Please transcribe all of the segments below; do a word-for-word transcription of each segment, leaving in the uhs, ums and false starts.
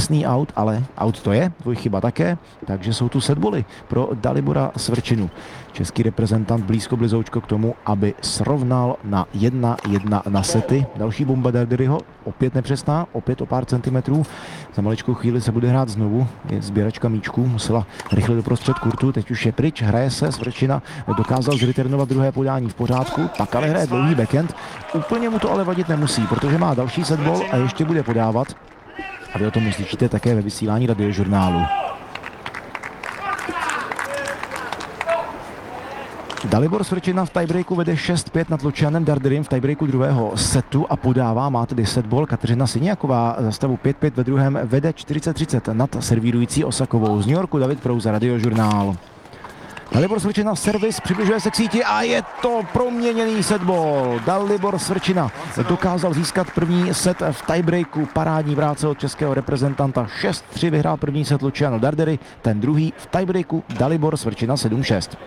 těsný aut, ale aut to je, tvůj chyba také, takže jsou tu setboly pro Dalibora Svrčinu. Český reprezentant blízko blizoučko k tomu, aby srovnal na jedna jedna na sety. Další bomba Darderyho, opět nepřesná, opět o pár centimetrů. Za maličkou chvíli se bude hrát znovu. Je sběračka míčků, musela rychle doprostřed kurtu, teď už je pryč, hraje se, Svrčina dokázal zreturnovat druhé podání v pořádku, pak ale hraje dlouhý backhand. Úplně mu to ale vadit nemusí, protože má další setball a ještě bude podávat. A vy o tom uslyšíte také ve vysílání radiožurnálu. Dalibor Svrčina v tiebreaku vede šest pět nad Lucianem Darderym v tiebreaku druhého setu a podává, má tedy setball. Kateřina Siniaková za stavu pět pět ve druhém vede čtyřicet třicet nad servírující Osakovou. Z New Yorku David Prouza, radiožurnál. Dalibor Svrčina servis, přibližuje se k síti a je to proměněný setball. Dalibor Svrčina dokázal získat první set v tiebreaku. Parádní práce od českého reprezentanta. šest tři vyhrál první set Luciano Dardery, ten druhý v tiebreaku Dalibor Svrčina sedm šest.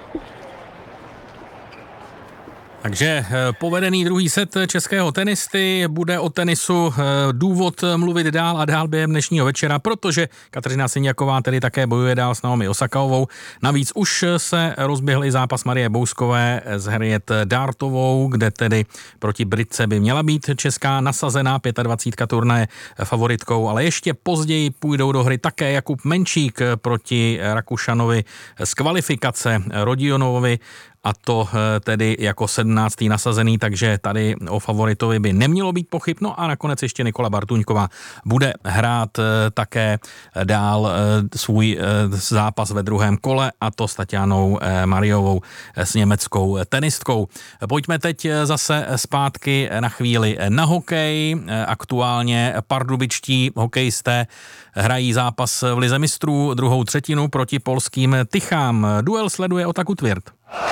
Takže povedený druhý set českého tenisty, bude o tenisu důvod mluvit dál a dál během dnešního večera, protože Kateřina Siniaková tedy také bojuje dál s Naomi Osakovou. Navíc už se rozběhl i zápas Marie Bouskové s Harriet Dartovou, kde tedy proti Britce by měla být česká nasazená dvacítka turnaje favoritkou, ale ještě později půjdou do hry také Jakub Menčík proti Rakušanovi z kvalifikace Rodionovovi, a to tedy jako sedmnáctý nasazený, takže tady o favoritovi by nemělo být pochyb. No a nakonec ještě Nikola Bartuňková bude hrát také dál svůj zápas ve druhém kole, a to s Tatianou Mariovou, s německou tenistkou. Pojďme teď zase zpátky na chvíli na hokej. Aktuálně pardubičtí hokejisté hrají zápas v Lize mistrů, druhou třetinu proti polským Tychám. Duel sleduje Ota Kutvirt.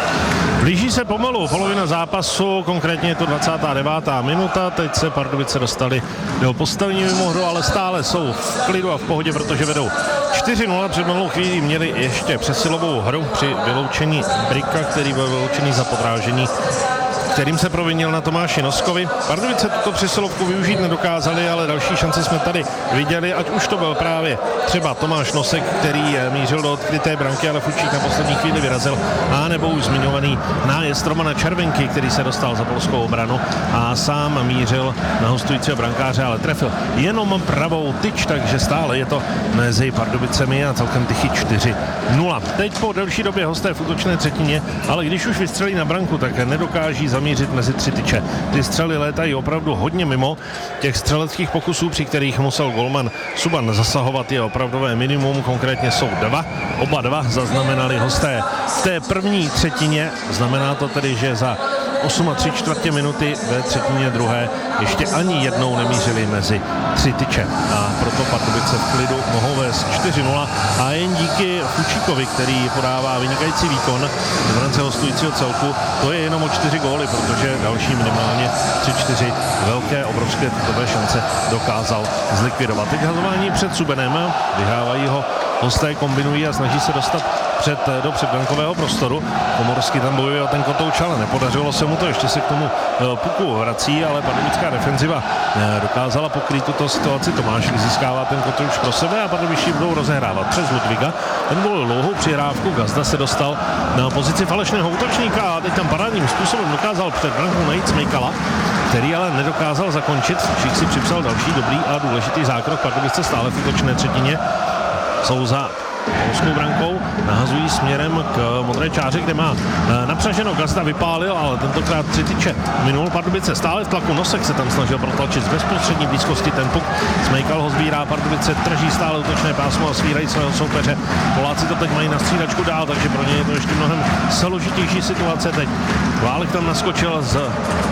Blíží se pomalu polovina zápasu, konkrétně je to dvacátá devátá minuta, teď se Pardubice dostali do postavení mimo hru, ale stále jsou v klidu a v pohodě, protože vedou čtyři nula, před malou chvílí měli ještě přesilovou hru při vyloučení Brika, který byl vyloučený za podrážení, kterým se provinil na Tomáši Noskovi. Pardubice tuto přesilovku využít nedokázali, ale další šanci jsme tady viděli, ať už to byl právě třeba Tomáš Nosek, který mířil do odkryté branky, ale Fučík na poslední chvíli vyrazil, a nebo už zmiňovaný nájezd Romana Červenky, který se dostal za polskou obranu a sám mířil na hostujícího brankáře, ale trefil jenom pravou tyč, takže stále je to mezi Pardubicemi a celkem Tychy čtyři nula. Teď po delší době hosté v útočné třetině, ale když už vystřelí na branku, tak nedokáží zamířit mezi tři tyče. Ty střely létají opravdu hodně mimo. Těch střeleckých pokusů, při kterých musel golman Suban zasahovat, je opravdové minimum, konkrétně jsou dva. Oba dva zaznamenali hosté v té první třetině. Znamená to tedy, že za osm a tři čtvrtě minuty ve třetině druhé ještě ani jednou nemířili mezi tři tyče. A proto Pardubice v klidu mohou vést čtyři nula a jen díky Fučíkovi, který podává vynikající výkon v rámci hostujícího celku, to je jenom o čtyři góly, protože další minimálně tři čtyři velké, obrovské titulové šance dokázal zlikvidovat. Teď hazování před Subenem, vyhrávají ho hosté, kombinují a snaží se dostat před, do předbrankového prostoru. Komorský tam bojuje o ten kotouč, ale nepodařilo se mu to, ještě se k tomu puku vrací, ale pardubická defenziva dokázala pokrýt tuto situaci. Tomáš získává ten kotouč pro sebe a pardubičtí budou rozehrávat přes Ludviga. Ten byl dlouhou přihrávku, Gazda se dostal na pozici falešného útočníka a teď tam parádním způsobem dokázal před brankou najít Smejkala, který ale nedokázal zakončit. Všich si připsal další dobrý a důležitý zákrok. Pardubice stále v útočné třetině jsou za polskou brankou, nahazují směrem k modré čáře, kde má napřaženo, Gazda vypálil, ale tentokrát tři tyče minul. Pardubice stále v tlaku, Nosek se tam snažil protlačit z bezprostřední blízkosti ten puk. Smejkal ho sbírá, Pardubice drží stále útočné pásmo a svírají svého soupeře. Poláci to teď mají na střídačku dál, takže pro ně je to ještě mnohem složitější situace teď. Válek tam naskočil z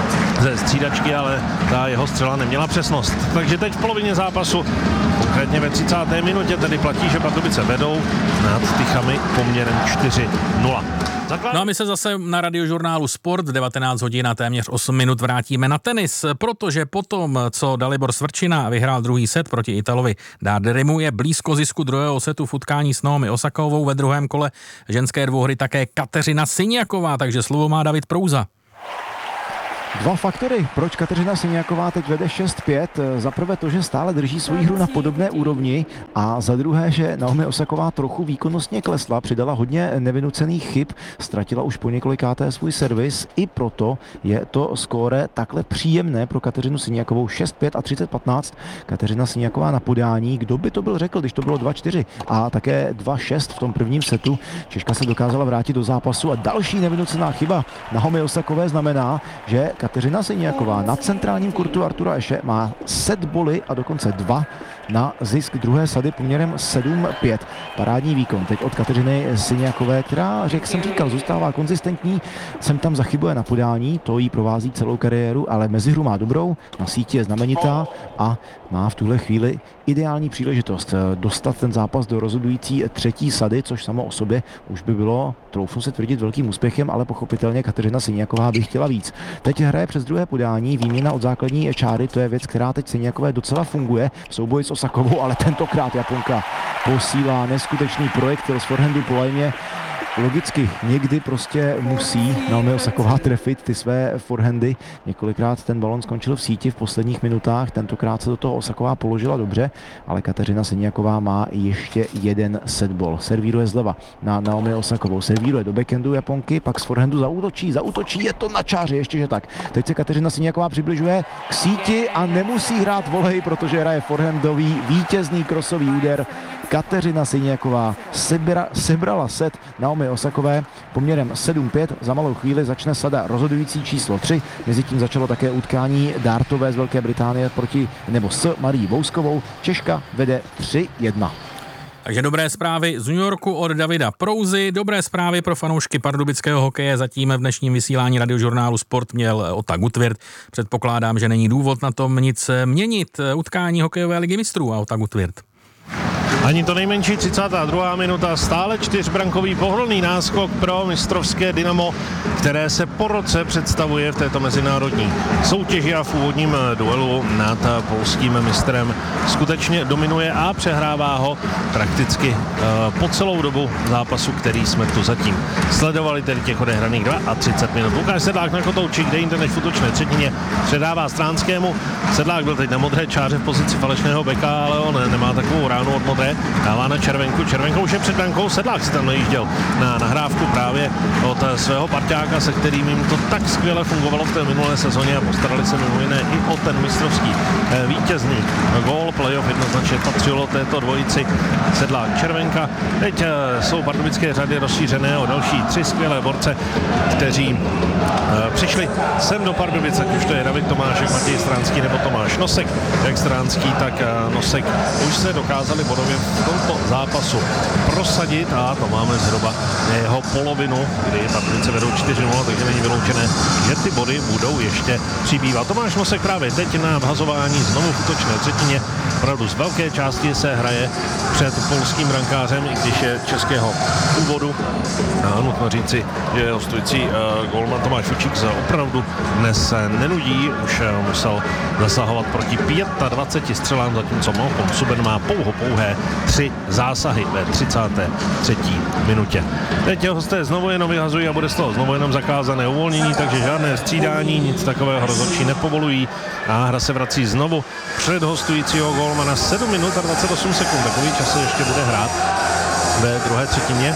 ze střídačky, ale ta jeho střela neměla přesnost. Takže teď v polovině zápasu, konkrétně ve třicáté minutě, tedy platí, že Pardubice vedou nad Tychami poměrem čtyři nula. Zaklad... No a my se zase na radiožurnálu Sport v devatenáct hodin a téměř osm minut vrátíme na tenis, protože potom, co Dalibor Svrčina vyhrál druhý set proti Italovi Darderymu, je blízko zisku druhého setu v utkání s Naomi Osakovou. Ve druhém kole ženské dvouhry také Kateřina Siniaková, takže slovo má David Prouza. Dva faktory, proč Kateřina Siniaková teď vede šest pět. Za prvé to, že stále drží svou hru na podobné úrovni a za druhé, že Naomi Osaková trochu výkonnostně klesla, přidala hodně nevynucených chyb, ztratila už po několikáté svůj servis, i proto je to skóre takhle příjemné pro Kateřinu Siniakovou šest pět a třicet patnáct. Kateřina Siniaková na podání, kdo by to byl řekl, když to bylo dva čtyři a také dva šest v tom prvním setu. Češka se dokázala vrátit do zápasu a další nevynucená chyba Naomi Osakové znamená, že Kateřina Siniaková na centrálním kurtu Artura Ashe má set boly a dokonce dva na zisk druhé sady poměrem sedm pět. Parádní výkon teď od Kateřiny Siniakové, která, jak jsem říkal, zůstává konzistentní, sem tam zachybuje na podání, to jí provází celou kariéru, ale mezihru má dobrou, na síti je znamenitá a má v tuhle chvíli ideální příležitost dostat ten zápas do rozhodující třetí sady, což samo o sobě už by bylo, troufnu se tvrdit, velkým úspěchem, ale pochopitelně Kateřina Siniaková by chtěla víc. Teď hraje přes druhé podání, výměna od základní čáry, to je věc, která teď Siniakové docela funguje v souboji s Osakovou, ale tentokrát Japonka posílá neskutečný projektil z forehandu po lajně. Logicky někdy prostě musí Naomi Osaková trefit ty své forehandy. Několikrát ten balon skončil v síti v posledních minutách, tentokrát se do toho Osaková položila dobře, ale Kateřina Siniaková má ještě jeden setball. Servíruje zleva na Naomi Osakovou, servíruje do backhandu Japonky, pak z forehandu zaútočí, zaútočí, je to na čáře, ještě že tak. Teď se Kateřina Siniaková přibližuje k síti a nemusí hrát volej, protože hraje forehandový vítězný krosový úder. Kateřina Siniaková sebra, sebrala set Naomi Osakové poměrem sedm pět. Za malou chvíli začne sada rozhodující číslo tři. Mezitím začalo také utkání dártové z Velké Británie proti, nebo s Marí Vouskovou. Češka vede tři jedna. Takže dobré zprávy z New Yorku od Davida Prouzy, dobré zprávy pro fanoušky pardubického hokeje. Zatím v dnešním vysílání radiožurnálu Sport měl Ota Gutwirth. Předpokládám, že není důvod na tom nic měnit. Utkání hokejové ligy mistrů a Ota Gutwirth. Ani to nejmenší, třicátá druhá minuta, stále čtyřbrankový pohodlný náskok pro mistrovské Dynamo, které se po roce představuje v této mezinárodní soutěži a v úvodním duelu nad polským mistrem skutečně dominuje a přehrává ho prakticky uh, po celou dobu zápasu, který jsme tu zatím sledovali, tedy těch odehraných třicet dva minut. Lukáš Sedlák na kotouči, kde jinde než v útočné třetině předává Stránskému. Sedlák byl teď na modré čáře v pozici falešného beka, ale on nemá takovou ránu od modré. Dává na Červenku, Červenka už je před brankou, Sedlák si tam najížděl na nahrávku právě od svého parťáka, se kterým jim to tak skvěle fungovalo v té minulé sezóně a postarali se mimo jiné i o ten mistrovský vítězný gól. Playoff jednoznačně patřilo této dvojici Sedlák Červenka. Teď jsou pardubické řady rozšířené o další tři skvělé borce, kteří přišli sem do Pardubic, ať už to je David Tomášek, Matěj Stránský nebo Tomáš Nosek. Jak Stránský, tak Nosek už se dokázali bodově v tomto zápasu prosadit a to máme zhruba jeho polovinu, kdy Pardubice vedou čtyři nula, takže není vyloučené, že ty body budou ještě přibývat. Tomáš Nosek právě teď na vhazování znovu v útočné třetině, opravdu z velké části se hraje před polským brankářem, i když je českého původu. A nutno říci, že hostující uh, golman Tomáš Fučík se opravdu dnes nenudí, už uh, musel zasahovat proti dvaceti pěti střelám, zatímco Malcolm Subban má pouho pouhé tři zásahy ve třicáté třetí minutě. Teď hosté znovu jenom vyhazují a bude z toho znovu jenom zakázané uvolnění, takže žádné střídání, nic takového rozhodčí nepovolují a hra se vrací znovu před hostujícího golmana. sedm minut a dvacet osm sekund, takový čas se ještě bude hrát ve druhé třetině.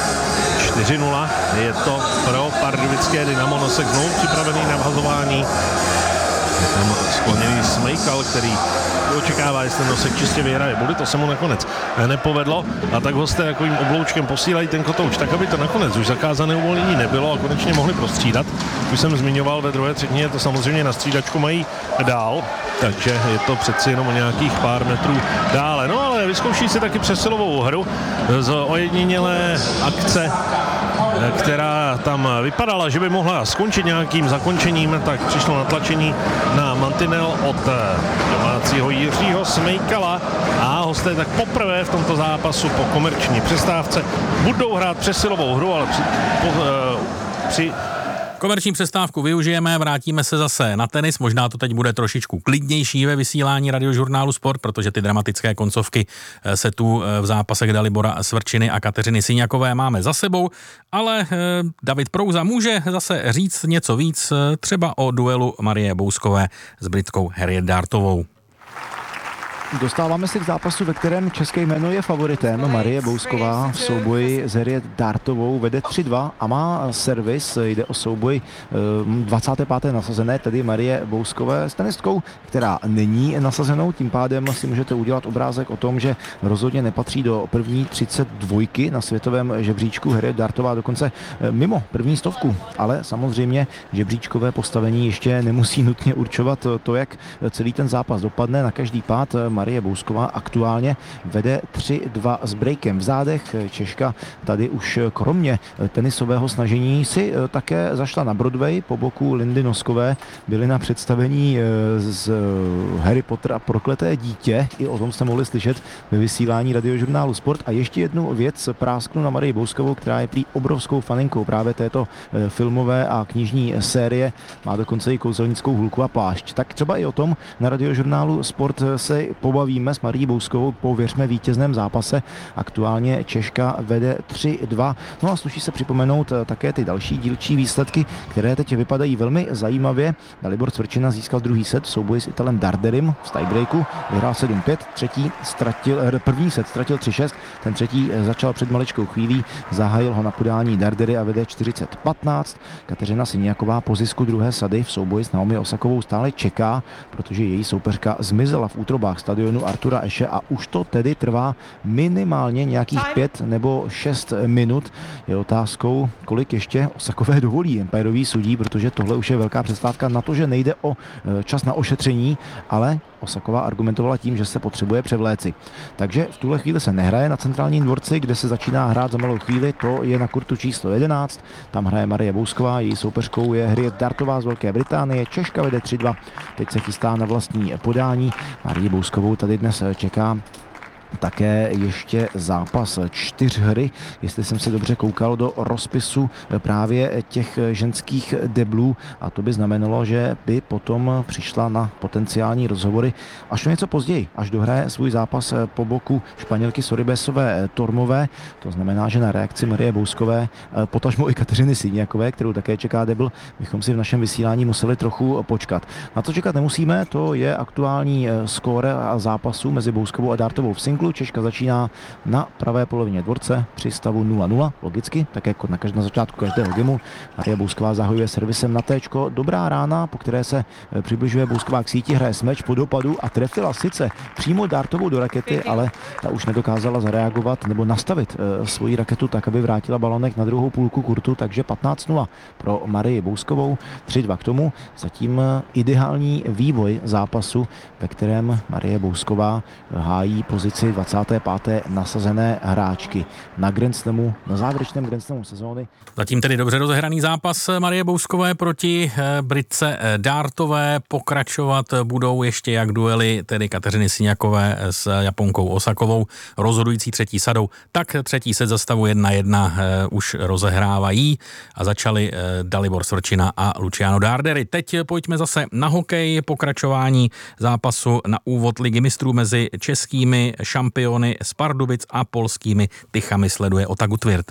čtyři nula, je to pro pardubické Dynamo. Nosek znovu připravený na vhazování. Je tam skloněný Smejkal, který očekává, jestli Nosek čistě vyhraje body, to se mu nakonec nepovedlo a tak hosté takovým obloučkem posílají ten kotouč tak, aby to nakonec už zakázané uvolnění nebylo a konečně mohli prostřídat. Už jsem zmiňoval, ve druhé třetině to samozřejmě na střídačku mají dál, takže je to přeci jenom o nějakých pár metrů dále. No ale vyzkouší si taky přesilovou hru z ojedinělé akce, která tam vypadala, že by mohla skončit nějakým zakončením, tak přišlo natlačení na mantinel od domácího Jiřího Smejkala a hosté tak poprvé v tomto zápasu po komerční přestávce budou hrát přesilovou hru, ale při, po, při Komerční přestávku využijeme, vrátíme se zase na tenis, možná to teď bude trošičku klidnější ve vysílání Radiožurnálu Sport, protože ty dramatické koncovky se tu v zápasech Dalibora Svrčiny a Kateřiny Syňakové máme za sebou, ale David Prouza může zase říct něco víc, třeba o duelu Marie Bouskové s Britkou Harriet Dartovou. Dostáváme se k zápasu, ve kterém české jméno je favoritem. Marie Bousková v souboji s Harriet Dartovou vede tři dva a má servis. Jde o souboj dvacáté páté nasazené, tedy Marie Bouskové s tenistkou, která není nasazenou. Tím pádem si můžete udělat obrázek o tom, že rozhodně nepatří do první třicet dva na světovém žebříčku. Harriet Dartová dokonce mimo první stovku, ale samozřejmě žebříčkové postavení ještě nemusí nutně určovat to, jak celý ten zápas dopadne. Na každý pád Marie Bousková aktuálně vede tři dva s breakem v zádech. Češka tady už kromě tenisového snažení si také zašla na Broadway po boku Lindy Noskové. Byli na představení z Harry Potter a prokleté dítě. I o tom jste mohli slyšet ve vysílání Radiožurnálu Sport. A ještě jednu věc prásknu na Marii Bouskovou, která je prý obrovskou faninkou právě této filmové a knižní série. Má dokonce i kouzelnickou hůlku a plášť. Tak třeba i o tom na Radiožurnálu Sport se pobavíme s Marií Bouskovou po věřme vítězném zápase. Aktuálně Češka vede tři dva. No a sluší se připomenout také ty další dílčí výsledky, které teď vypadají velmi zajímavě. Dalibor Svrčina získal druhý set v souboji s Italem Darderim v tiebreaku. Vyhrál sedm pět, třetí ztratil, první set ztratil tři šest, ten třetí začal před maličkou chvílí, zahájil ho na podání Dardery a vede čtyřicet patnáct. Kateřina Syňaková po zisku druhé sady v souboji s Naomi Osakovou stále čeká, protože její soupeřka zmizela v útrobách stadionu Artura Ashe a už to tedy trvá minimálně nějakých pět nebo šest minut. Je otázkou, kolik ještě Osakové dovolí empirový sudí, protože tohle už je velká přestávka na to, že nejde o čas na ošetření, ale Osaková argumentovala tím, že se potřebuje převléci. Takže v tuhle chvíli se nehraje na centrálním dvorci, kde se začíná hrát za malou chvíli, to je na kurtu číslo jedenáct. Tam hraje Marie Bousková, její soupeřkou je Harriet Dartová z Velké Británie. Češka vede tři dva, teď se chystá na vlastní podání. Marie Bouskovou tady dnes čeká také ještě zápas čtyřhry, jestli jsem si dobře koukal do rozpisu právě těch ženských deblů, a to by znamenalo, že by potom přišla na potenciální rozhovory až o něco později, až dohraje svůj zápas po boku Španělky Sorribesové Tormové. To znamená, že na reakci Marie Bouskové, potažmo i Kateřiny Syňakové, kterou také čeká debl, bychom si v našem vysílání museli trochu počkat. Na co čekat nemusíme, to je aktuální skóre a zápasu mezi Bouskovou a Dartovou v singlu. Češka začíná na pravé polovině dvorce při stavu nula nula, logicky, tak jako na, každém, na začátku každého gamu. Marie Bousková zahajuje servisem na téčko. Dobrá rána, po které se přibližuje Bousková k síti, hraje smeč po dopadu a trefila sice přímo Dartovou do rakety, ale ta už nedokázala zareagovat nebo nastavit e, svoji raketu tak, aby vrátila balonek na druhou půlku kurtu, takže patnáct nula pro Marii Bouskovou, tři dva k tomu. Zatím ideální vývoj zápasu, ve kterém Marie Bousková hájí pozici dvacáté páté nasazené hráčky na Grand Slamu, na závěrečném Grand Slamu sezóny. Zatím tedy dobře rozehraný zápas Marie Bouskové proti Britce Dartové. Pokračovat budou ještě jak duely tedy Kateřiny Syňakové s Japonkou Osakovou, rozhodující třetí sadou, tak třetí set za stavu jedna jedna už rozehrávají a začali Dalibor Svrčina a Luciano Dardery. Teď pojďme zase na hokej, pokračování zápasu na úvod Ligy mistrů mezi českými šampiony z Pardubic a polskými Tychami sleduje Otagu Tvirt.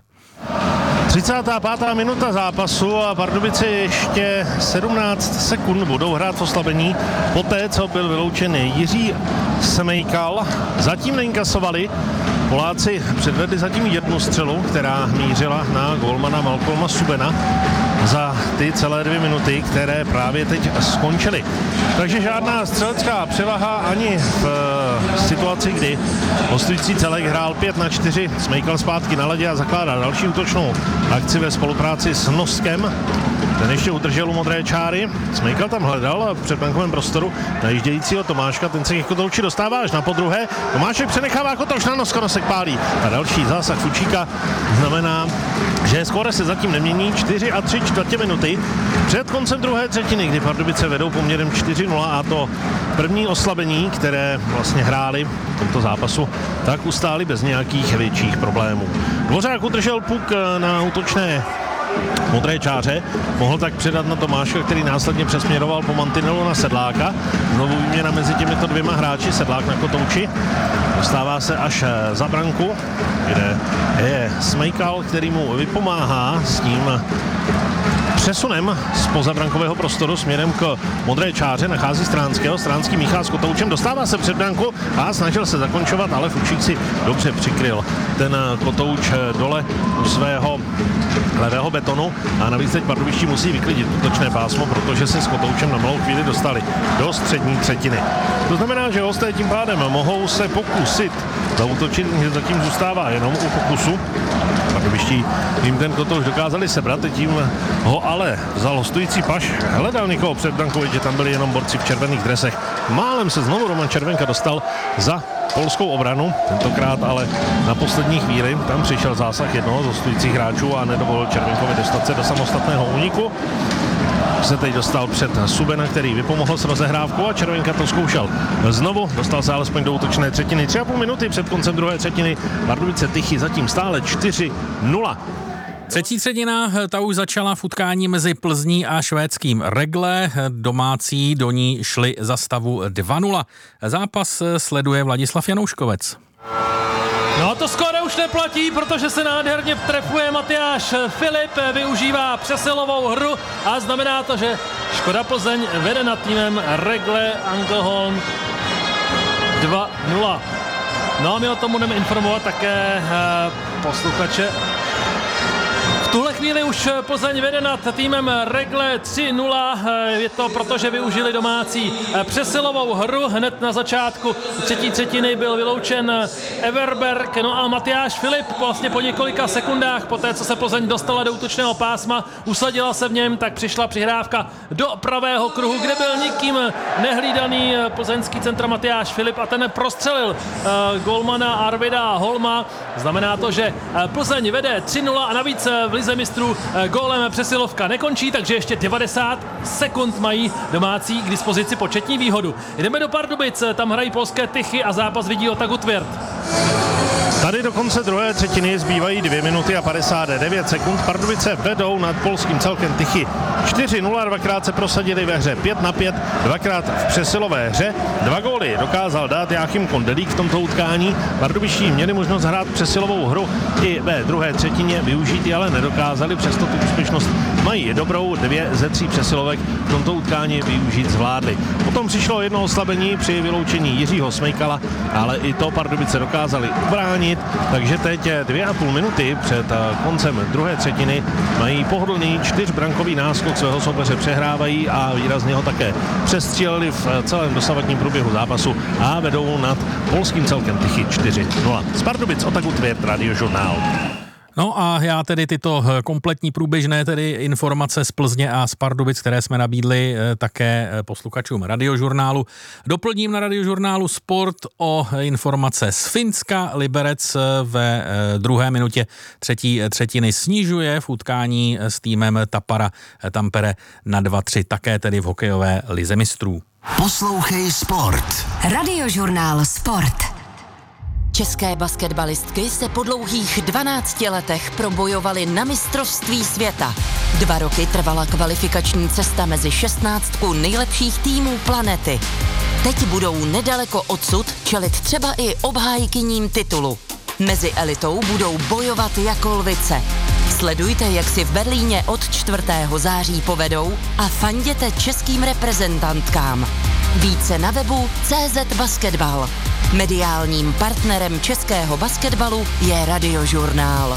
třicátá pátá minuta zápasu a Pardubice ještě sedmnáct sekund budou hrát v oslabení poté, co byl vyloučen Jiří Smejkal. Zatím neinkasovali. Poláci předvedli zatím jednu střelu, která mířila na gólmana Malcolma Subena za ty celé dvě minuty, které právě teď skončily. Takže žádná střelecká převaha ani v e, situaci, kdy hostující celek hrál pět na čtyři, Smejkal zpátky na ledě a zakládá další útočnou akci ve spolupráci s Noskem. Ten ještě udržel u modré čáry. Smejkal tam hledal před bankovém prostoru najíždějícího Tomáška, ten se jako Kotouči dostává až na podruhé. Tomášek přenechává Kotouč na Noska, Nosek pálí. A další zásah Fučíka znamená, že skóre se zatím nemění. čtyři a tři čtvrtě minuty před koncem druhé třetiny, kdy Pardubice vedou poměrem čtyři nula, a to první oslabení, které vlastně hráli v tomto zápasu, tak ustáli bez nějakých větších problémů. Dvořák udržel puk na útočné modré čáře. Mohl tak předat na Tomáška, který následně přesměroval po mantinelu na Sedláka. Znovu výměna mezi těmito dvěma hráči, Sedlák na Kotouči. Dostává se až za branku, kde je Smejkal, který mu vypomáhá s tím přesunem z pozabrankového prostoru směrem k modré čáře, nachází Stránského, Stránský míchá s Kotoučem, dostává se před branku a snažil se zakončovat, ale Fučík si dobře přikryl ten Kotouč dole u svého levého betonu a navíc teď Pardubičtí musí vyklidit útočné pásmo, protože se s Kotoučem na malou chvíli dostali do střední třetiny. To znamená, že hosté tím pádem mohou se pokusit zaútočit, zatím zůstává jenom u pokusu. Pardubičtí jim ten Kotouč dokázali sebrat, tím ho ale vzal hostující Paš, hledal někoho před brankou, že tam byli jenom borci v červených dresech. Málem se znovu Roman Červenka dostal za polskou obranu, tentokrát ale na poslední chvíli tam přišel zásah jednoho z hostujících hráčů a nedovolil Červenkovi dostat se do samostatného úniku. Se teď dostal před Subena, který vypomohl s rozehrávkou a Červenka to zkoušel znovu. Dostal se alespoň do útočné třetiny. Tři a půl minuty před koncem druhé třetiny. Pardubice Tychy zatím stále čtyři nula. Třetí třetina, ta už začala v utkání mezi Plzní a švédským Regle. Domácí do ní šli za stavu dva nula. Zápas sleduje Vladislav Janouškovec. No a to skoro už neplatí, protože se nádherně trefuje Matyáš Filip, využívá přesilovou hru a znamená to, že Škoda Plzeň vede nad týmem Regle Angelholm dva nula. No a my o tom budeme informovat také posluchače. V tuhle chvíli už Plzeň vede nad týmem Regle tři nula, je to proto, že využili domácí přesilovou hru. Hned na začátku třetí třetiny byl vyloučen Everberg, no a Matyáš Filip vlastně po několika sekundách, po té, co se Plzeň dostala do útočného pásma, usadila se v něm, tak přišla přihrávka do pravého kruhu, kde byl nikým nehlídaný plzeňský centra Matyáš Filip a ten prostřelil uh, golmana Arvida Holma. Znamená to, že Plzeň vede tři nula a navíc v lize mistrů gólem přesilovka nekončí, takže ještě devadesát sekund mají domácí k dispozici početní výhodu. Jdeme do Pardubic, tam hrají polské Tychy a zápas vidí Otagu Tvěrt. Tady do konce druhé třetiny zbývají dvě minuty a padesát devět sekund. Pardubice vedou nad polským celkem Tychy čtyři nula, dvakrát se prosadili ve hře pět na pět, dvakrát v přesilové hře. Dva góly dokázal dát Jáchym Kondelík v tomto utkání. Pardubičtí měli možnost hrát přesilovou hru i ve druhé třetině, využít ji ale nedokázali, přesto tu úspěšnost mají dobrou, dvě ze tří přesilovek v tomto utkání využít zvládli. Potom přišlo jedno oslabení při vyloučení Jiřího Smejkala, ale i to Pardubice dokázali ubránit, takže teď dvě a půl minuty před koncem druhé třetiny mají pohodlný čtyřbrankový náskok, svého soupeře přehrávají a výrazně ho také přestříleli v celém dosavadním průběhu zápasu a vedou nad polským celkem Tychy čtyři nula. Z Pardubic Otagu Tvěrt, Radiožurnál. No a já tedy tyto kompletní průběžné tedy informace z Plzně a z Pardubic, které jsme nabídli také posluchačům Radiožurnálu, doplním na Radiožurnálu Sport o informace z Finska. Liberec ve druhé minutě třetí třetiny snižuje v utkání s týmem Tapara Tampere na dva tři, také tedy v hokejové lize mistrů. Poslouchej Sport. Radiožurnál Sport. České basketbalistky se po dlouhých dvanácti letech probojovaly na mistrovství světa. Dva roky trvala kvalifikační cesta mezi šestnáctku nejlepších týmů planety. Teď budou nedaleko odsud čelit třeba i obhájkyním titulu. Mezi elitou budou bojovat jako lvice. Sledujte, jak si v Berlíně od čtvrtého září povedou a fanděte českým reprezentantkám. Více na webu C Z Basketball. Mediálním partnerem českého basketbalu je Radiožurnál.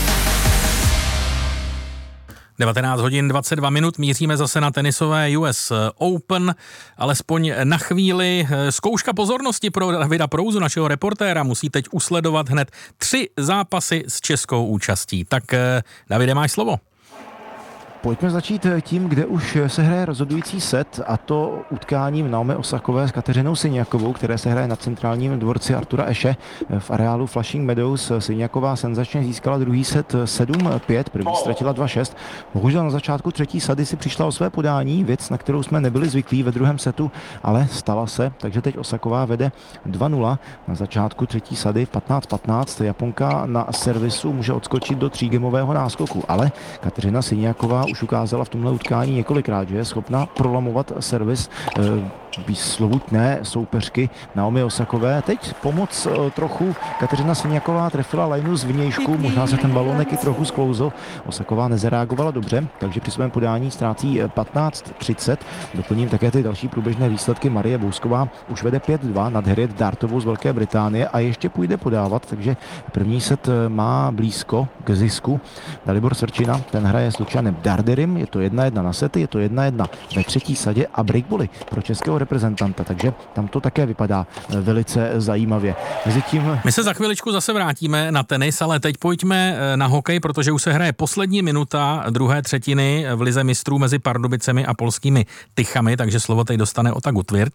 devatenáct hodin dvacet dva minut, míříme zase na tenisové U S Open, alespoň na chvíli. Zkouška pozornosti pro Davida Prouzu, našeho reportéra, musí teď usledovat hned tři zápasy s českou účastí. Tak Davide, máš slovo. Pojďme začít tím, kde už se hraje rozhodující set, a to utkáním Naomi Osakové s Kateřinou Syniakovou, které se hraje na centrálním dvorci Artura Ashe v areálu Flushing Meadows. Syniaková senzačně získala druhý set sedm pět, první ztratila dva šest. Bohužel na začátku třetí sady si přišla o své podání, věc, na kterou jsme nebyli zvyklí ve druhém setu, ale stala se, takže teď Osaková vede dva nula. Na začátku třetí sady patnáct patnáct. Japonka na servisu může odskočit do třígemového náskoku, ale Kateřina Syniaková už ukázala v tomhle utkání několikrát, že je schopna prolamovat servis e, slovutné soupeřky Naomi Osakové. Teď pomoc e, trochu. Kateřina Syniaková trefila lineu z vnějšku, možná se ten balonek i trochu sklouzl. Osaková nezareagovala dobře, takže při svém podání ztrácí patnáct třicet. Doplním také ty další průběžné výsledky. Marie Bousková už vede pět dva nad Harriet Dartovou z Velké Británie a ještě půjde podávat, takže první set má blízko k zisku. Dalibor Svrčina, ten hraje s Lucianem Darderim, je to jedna jedna na sety, je to jedna jedna ve třetí sadě a breakbally pro českého reprezentanta, takže tam to také vypadá velice zajímavě. Mezitím... My se za chviličku zase vrátíme na tenis, ale teď pojďme na hokej, protože už se hraje poslední minuta druhé třetiny v lize mistrů mezi Pardubicemi a polskými Tychami, takže slovo teď dostane Ota Gutwirth.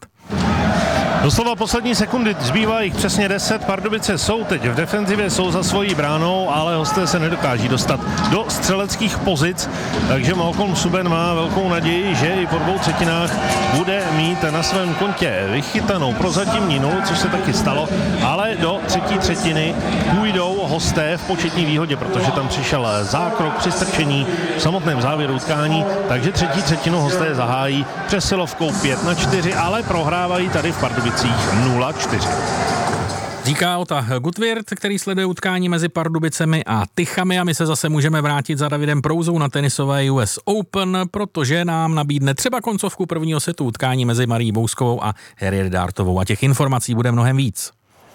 Doslova poslední sekundy, zbývá jich přesně deset, Pardubice jsou teď v defenzivě, jsou za svojí bránou, ale hosté se nedokáží dostat do střeleckých pozic, takže Malcolm Subban má velkou naději, že i po dvou třetinách bude mít na svém kontě vychytanou prozatímní nulu, což se taky stalo, ale do třetí třetiny půjdou hosté v početní výhodě, protože tam přišel zákrok při strčení v samotném závěru utkání, takže třetí třetinu hosté zahájí přesilovkou pět na čtyři, ale prohrávají tady v Pardubicích nula čtyři. Říká Ota Gutwirth, který sleduje utkání mezi Pardubicemi a Tychami, a my se zase můžeme vrátit za Davidem Prouzou na tenisové U S Open, protože nám nabídne třeba koncovku prvního setu utkání mezi Marií Bouskovou a Harriet Dartovou, a těch informací bude mnohem víc.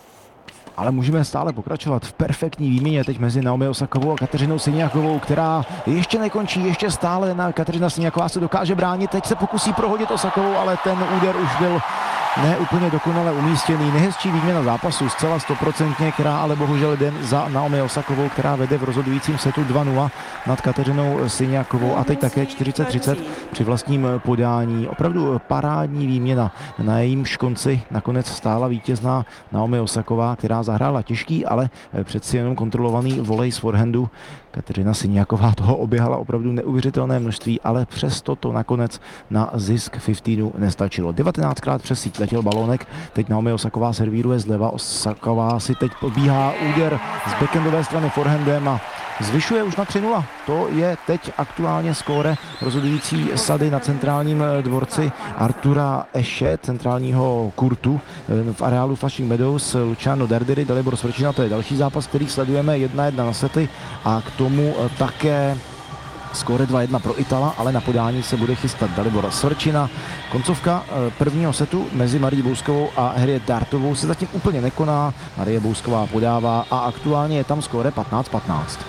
Ale můžeme stále pokračovat v perfektní výměně teď mezi Naomi Osakovou a Kateřinou Syniakovou, která ještě nekončí, ještě stále na Kateřina Syniaková se dokáže bránit, teď se pokusí prohodit Osakovou, ale ten úder už byl ne úplně dokonale umístěný. Nejhezčí výměna zápasu, zcela stoprocentně, která ale bohužel jde za Naomi Osakovou, která vede v rozhodujícím setu dva nula nad Kateřinou Syniakovou, a teď také čtyřicet třicet při vlastním podání. Opravdu parádní výměna, na jejímž konci nakonec stála vítězná Naomi Osaková, která zahrála těžký, ale přeci jenom kontrolovaný volej z forehandu. Kateřina Syniaková toho oběhala opravdu neuvěřitelné množství, ale přesto to nakonec na zisk patnáctinu nestačilo. devatenáctkrát přes síť letěl balónek, teď Naomi Osaková servíruje zleva, Osaková si teď pobíhá úder z backendové strany forehandem a zvyšuje už na tři nula. To je teď aktuálně skóre rozhodující sady na centrálním dvorci Artura Ashe, centrálního kurtu v areálu Flushing Meadows. Luciano Darderi, Dalibor Svrčina, to je další zápas, který sledujeme, jedna jedna na sety, a k tomu také skóre dva jedna pro Itala, ale na podání se bude chystat Dalibor Svrčina. Koncovka prvního setu mezi Marií Bouskovou a Harriet Dartovou se zatím úplně nekoná. Marie Bousková podává a aktuálně je tam skóre patnáct patnáct.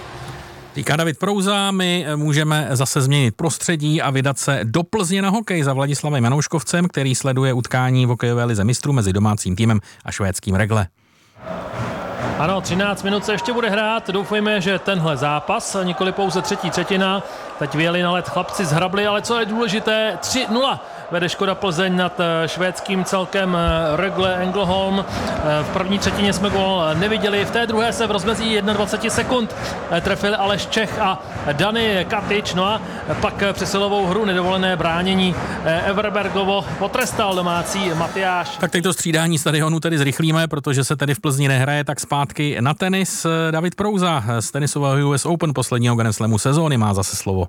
Říká David Prouza, my můžeme zase změnit prostředí a vydat se do Plzně na hokej za Vladislavem Janouškovcem, který sleduje utkání v hokejové lize mistrů mezi domácím týmem a švédským Regle. Ano, třináct minut se ještě bude hrát, doufejme, že tenhle zápas, nikoli pouze třetí třetina, teď vyjeli na led chlapci z Hrably, ale co je důležité, tři nula vede Škoda Plzeň nad švédským celkem Rögle Ängelholm. V první třetině jsme gól neviděli, v té druhé se v rozmezí dvacet jedna sekund trefil Aleš Čech a Dani Katič, no a pak přesilovou hru, nedovolené bránění Everbergovo potrestal domácí Matyáš. Tak teď to střídání stadionu tedy zrychlíme, protože se tady v Plzni nehraje, tak zpátky na tenis. David Prouza z tenisového U S Open posledního Grand Slamu sezóny má zase slovo.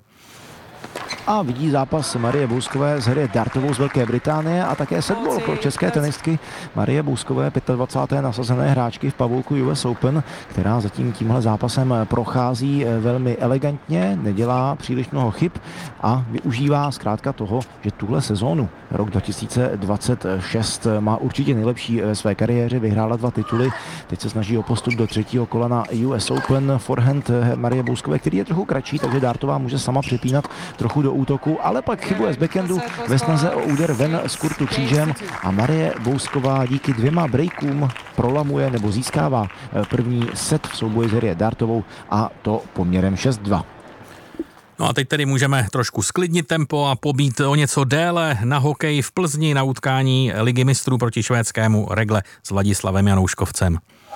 A vidí zápas Marie Bouskové s Harriet Dartovou z Velké Británie a také setball pro české tenistky Marie Bouskové, dvacáté páté nasazené hráčky v pavouku U S Open, která zatím tímhle zápasem prochází velmi elegantně, nedělá příliš mnoho chyb a využívá zkrátka toho, že tuhle sezónu, rok dva tisíce dvacet šest, má určitě nejlepší ve své kariéře, vyhrála dva tituly, teď se snaží o postup do třetího kola na U S Open. Forehand Marie Bouskové, který je trochu kratší, takže Dartová může sama přepínat trochu do útoku, ale pak chybuje z backendu ve snaze o úder ven z kurtu křížem a Marie Bousková díky dvěma breakům prolamuje nebo získává první set v souboji s Harriet Dartovou, a to poměrem šest dva. No a teď tedy můžeme trošku sklidnit tempo a pobít o něco déle na hokej v Plzni na utkání Ligy mistrů proti švédskému Regle s Vladislavem Janouškovcem.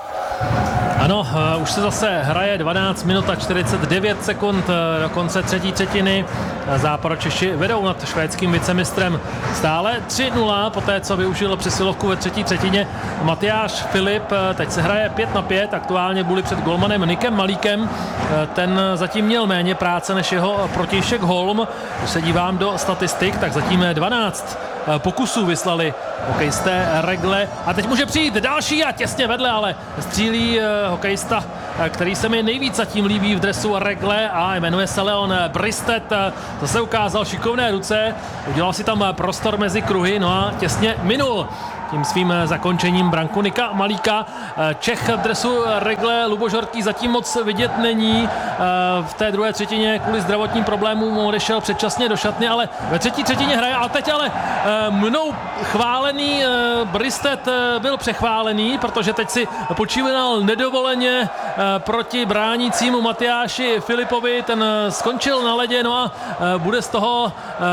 Ano, uh, už se zase hraje dvanáct minut a čtyřicet devět sekund uh, do konce třetí třetiny. Západočeši vedou nad švédským vicemistrem stále tři nula, poté co využil přesilovku ve třetí třetině Matyáš Filip. Teď se hraje pět na pět, aktuálně byli před golmanem Nikem Malíkem. Uh, ten zatím měl méně práce než jeho protějšek Holm. Když se dívám do statistik, tak zatím dvanáct pokusů vyslali hokejisté Regle. A teď může přijít další a těsně vedle, ale střílí hokejista, který se mi nejvíc zatím líbí v dresu Regle a jmenuje se Leon Bristet. Zase ukázal šikovné ruce, udělal si tam prostor mezi kruhy, no a těsně minul tím svým zakončením branku Nika Malíka. Čech v dresu Regle Luboš Horký zatím moc vidět není. V té druhé třetině kvůli zdravotním problémům odešel předčasně do šatny, ale ve třetí třetině hraje. A teď ale mnou chválený Bristet byl přechválený, protože teď si počíval nedovoleně proti bránícímu Matyáši Filipovi. Ten skončil na ledě, no a bude z toho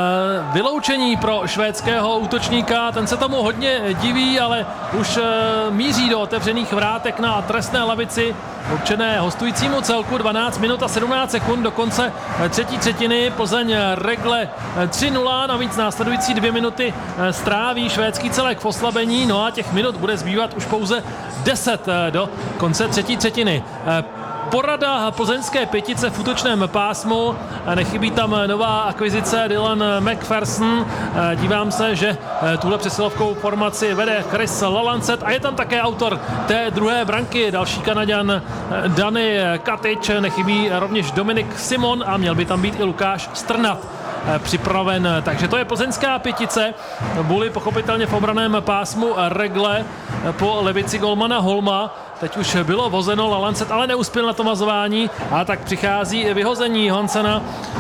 vyloučení pro švédského útočníka. Ten se tomu hodně diví, ale už míří do otevřených vrátek na trestné lavici určené hostujícímu celku. Dvanáct minut a sedmnáct sekund do konce třetí třetiny. Plzeň Regle tři nula, navíc následující dvě minuty stráví švédský celek v oslabení, no a těch minut bude zbývat už pouze deset do konce třetí třetiny. Porada plzeňské pětice v útočném pásmu, nechybí tam nová akvizice Dylan McPherson. Dívám se, že tuhle přesilovkou formaci vede Chris Lalancet a je tam také autor té druhé branky, další Kanaďan Dany Katic, nechybí rovněž Dominik Simon a měl by tam být i Lukáš Strnad připraven. Takže to je plzeňská pětice. Byli pochopitelně v obraném pásmu Regle po levici golmana Holma. Teď už bylo vozeno, Lalancet ale neuspěl na to vazování a tak přichází vyhození Hansena.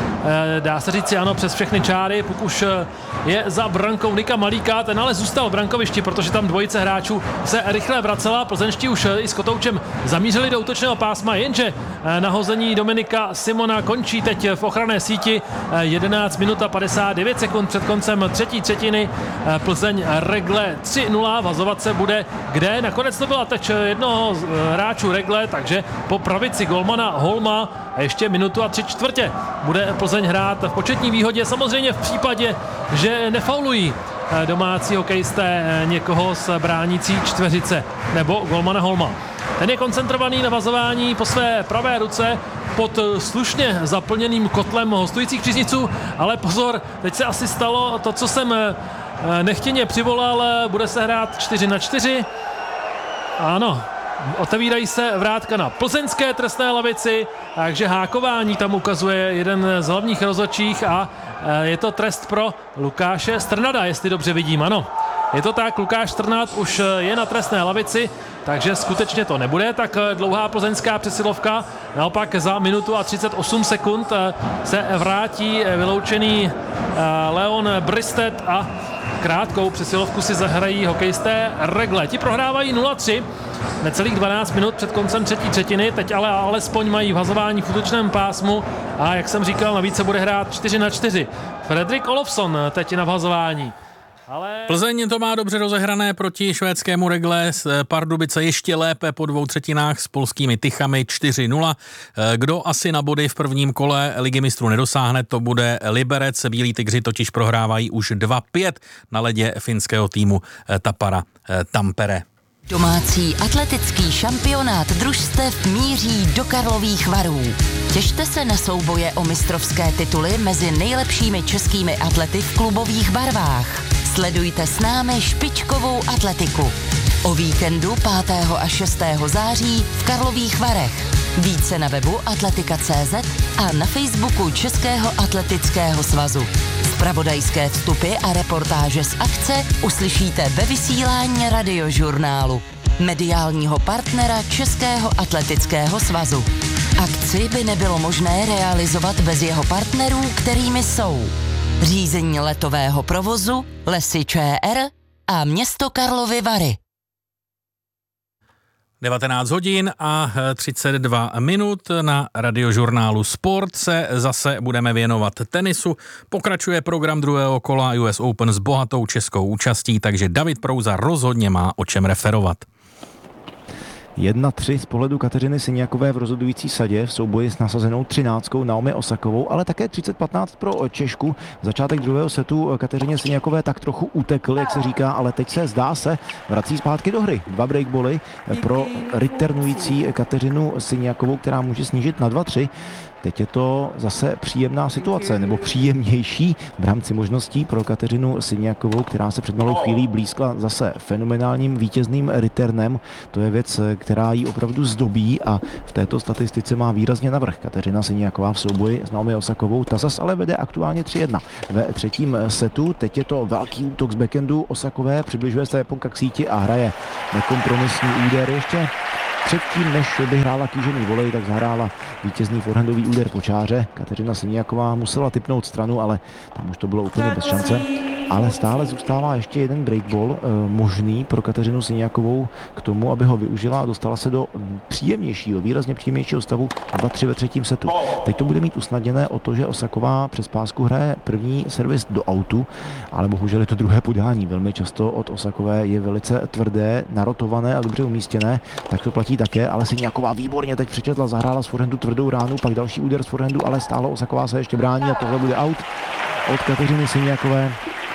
Dá se říct, ano, přes všechny čáry, pokud už je za brankou Nika Malíka, ten ale zůstal v brankovišti, protože tam dvojice hráčů se rychle vracela. Plzeňští už i s Kotoučem zamířili do útočného pásma, jenže nahození Dominika Simona končí teď v ochranné síti. jedenáct minut a padesát devět sekund před koncem třetí třetiny. Plzeň Regle tři nula, vazovat se bude kde. Nakonec to byla teď jednoho z hráčů Regle, takže po pravici golmana Holma a ještě minutu a tři čtvrtě bude Plzeň hrát v početní výhodě, samozřejmě v případě, že nefaulují domácí hokejisté někoho z bránící čtveřice nebo golmana Holma. Ten je koncentrovaný na vazování po své pravé ruce pod slušně zaplněným kotlem hostujících příznivců, ale pozor, teď se asi stalo to, co jsem nechtěně přivolal, bude se hrát čtyři na čtyři. Ano, otevírají se vrátka na plzeňské trestné lavici, takže hákování tam ukazuje jeden z hlavních rozhodčích a je to trest pro Lukáše Strnada, jestli dobře vidím, ano. Je to tak, Lukáš Strnad už je na trestné lavici, takže skutečně to nebude tak dlouhá plzeňská přesilovka. Naopak za minutu a třicet osm sekund se vrátí vyloučený Leon Bristet a krátkou přesilovku si zahrají hokejisté Regle. Ti prohrávají nula tři, necelých dvanáct minut před koncem třetí třetiny, teď ale alespoň mají vazování v útočném pásmu a jak jsem říkal, navíc se bude hrát čtyři na čtyři. Fredrik Olofsson teď na vazování. Ale... Plzeň to má dobře rozehrané proti švédskému Regle, Pardubice ještě lépe po dvou třetinách s polskými Tychami čtyři nula. Kdo asi na body v prvním kole Ligy mistrů nedosáhne, to bude Liberec. Bílí tygři totiž prohrávají už dva pět na ledě finského týmu Tapara Tampere. Domácí atletický šampionát družstev míří do Karlových Varů. Těšte se na souboje o mistrovské tituly mezi nejlepšími českými atlety v klubových barvách. Sledujte s námi špičkovou atletiku. O víkendu pátého a šestého září v Karlových Varech. Více na webu atletika tečka cé zet a na Facebooku Českého atletického svazu. Zpravodajské vstupy a reportáže z akce uslyšíte ve vysílání Radiožurnálu, mediálního partnera Českého atletického svazu. Akci by nebylo možné realizovat bez jeho partnerů, kterými jsou řízení letového provozu, Lesy ČR a město Karlovy Vary. devatenáct hodin a třicet dva minut na radiožurnálu Sport se zase budeme věnovat tenisu. Pokračuje program druhého kola U S Open s bohatou českou účastí, takže David Prouza rozhodně má o čem referovat. jedna tři z pohledu Kateřiny Siniakové v rozhodující sadě v souboji s nasazenou třináctkou Naomi Osakovou, ale také třicet patnáct pro Češku. Začátek druhého setu Kateřině Siniakové tak trochu utekl, jak se říká, ale teď se zdá se vrací zpátky do hry. Dva breakboly pro returnující Kateřinu Siniakovou, která může snížit na dva tři. Teď je to zase příjemná situace, nebo příjemnější v rámci možností pro Kateřinu Siniakovou, která se před malou chvílí blízkla zase fenomenálním vítězným returnem. To je věc, která ji opravdu zdobí a v této statistice má výrazně navrch. Kateřina Siniaková v souboji s Naomi Osakovou, ta zase ale vede aktuálně tři jedna. Ve třetím setu teď je to velký útok z backendu Osakové, přibližuje se Japonka k síti a hraje nekompromisní úder ještě. Předtím, než vyhrála kýžený volej, tak zahrála vítězný forehandový úder po čáře. Kateřina Siniaková musela tipnout stranu, ale tam už to bylo úplně bez šance. Ale stále zůstává ještě jeden breakball e, možný pro Kateřinu Siniakovou k tomu, aby ho využila a dostala se do příjemnějšího, výrazně příjemnějšího stavu dva tři ve třetím setu. Teď to bude mít usnadněné o to, že Osaková přes pásku hraje první servis do autu, ale bohužel je to druhé podání. Velmi často od Osakové je velice tvrdé, narotované a dobře umístěné, tak to platí také, ale Siniaková výborně teď přečetla, zahrála z forehandu tvrdou ránu, pak další úder z forehandu, ale stále Osaková se ještě brání a tohle bude out od Kateřiny Siniakové,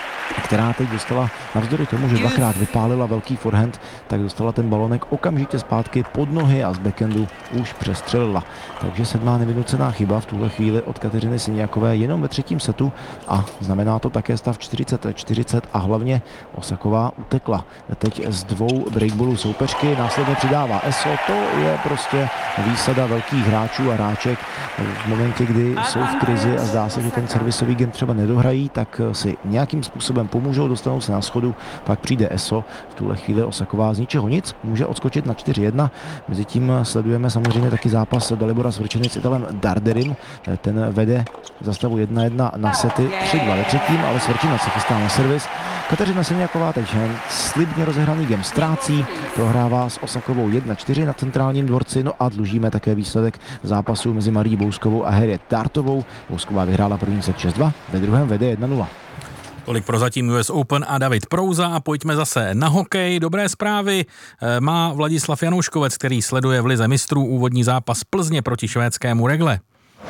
která teď dostala, navzdory tomu, že dvakrát vypálila velký forehand, tak dostala ten balonek okamžitě zpátky pod nohy a z backendu už přestřelila. Takže sedmá nevynucená chyba v tuhle chvíli od Kateřiny Siniakové jenom ve třetím setu a znamená to také stav čtyřicet čtyřicet a hlavně Osaková utekla teď z dvou breakballů soupeřky, následně přidává eso, to je prostě výsada velkých hráčů a hráček. V momentě, kdy jsou v krizi a zdá se, že ten servisový game třeba nedohrají, tak si nějakým způsobem pomůžou, dostanou se na schodu, pak přijde eso. V tuhle chvíli Osaková z ničeho nic může odskočit na čtyři jedna. Mezitím sledujeme samozřejmě taky zápas Dalibora Svrčiny s Italem Darderim. Ten vede za stavu jedna jedna na sety tři dva ve třetím, ale Svrčina se chystá na servis. Kateřina Siniaková teď slibně rozehraný game ztrácí, prohrává s Osakovou jedna čtyři na centrálním dvorci, no a dlužíme také výsledek zápasu mezi Marií Bouskovou a Harriet Dartovou. Bousková vyhrála první set šest dva, ve druhém vede jedna nula. Tolik prozatím U S Open a David Prouza a pojďme zase na hokej. Dobré zprávy má Vladislav Janouškovec, který sleduje v lize mistrů úvodní zápas Plzně proti švédskému Regle.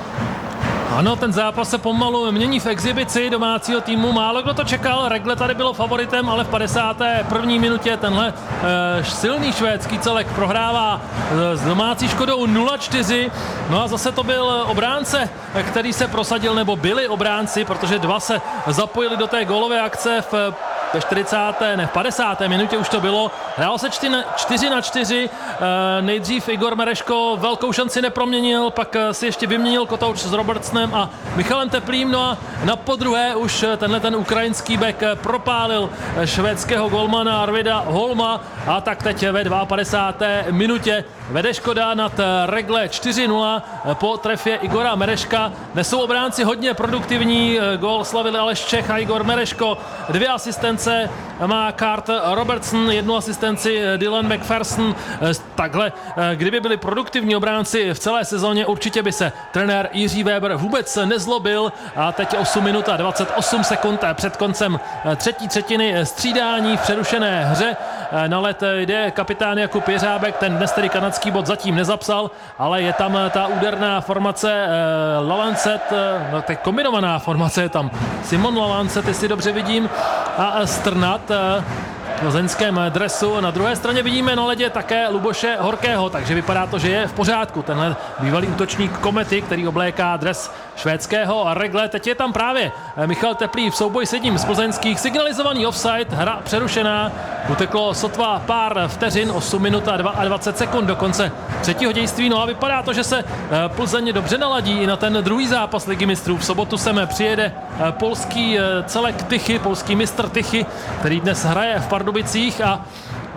Ano, ten zápas se pomalu mění v exibici domácího týmu. Málo kdo to čekal, Regle tady bylo favoritem, ale v padesáté první minutě tenhle e, silný švédský celek prohrává e, s domácí škodou nula čtyři. No a zase to byl obránce, který se prosadil, nebo byli obránci, protože dva se zapojili do té gólové akce v ve čtyřicáté, ne, v padesáté minutě už to bylo. Hrál se čtyři na čtyři. E, nejdřív Igor Mereško velkou šanci neproměnil, pak si ještě vyměnil kotouč s Robertsonem a Michalem Teplým. No a na podruhé už tenhle ten ukrajinský bek propálil švédského golmana Arvida Holma a tak teď ve padesáté druhé minutě vede Škoda nad Regle čtyři nula po trefě Igora Mereška. Nesou obránci hodně produktivní, gól slavili Aleš Čech a Igor Mereško. Dvě asistence má Carter Robertson, jednu asistenci Dylan McPherson. Takhle, kdyby byli produktivní obránci v celé sezóně, určitě by se trenér Jiří Weber vůbec nezlobil. A teď osm minut a dvacet osm sekund před koncem třetí třetiny střídání v přerušené hře. Na led jde kapitán Jakub Jeřábek, ten dnes tedy kanadský bod zatím nezapsal, ale je tam ta úderná formace Lalancet, no teď kombinovaná formace je tam Simon Lalancet, jestli dobře vidím, a Strnad v plzeňském dresu. Na druhé straně vidíme na ledě také Luboše Horkého, takže vypadá to, že je v pořádku. Tenhle bývalý útočník Komety, který obléká dres švédského Regle. Teď je tam právě Michal Teplý v souboji s jedním z plzeňských. Signalizovaný offside, hra přerušená. Uteklo sotva pár vteřin, osm minut a dvacet dva sekund do konce třetího dějství. No a vypadá to, že se Plzeň dobře naladí i na ten druhý zápas Ligy mistrů. V sobotu sem přijede polský celek Tychy, polský mistr Tychy, který dnes hraje v Pardubicích a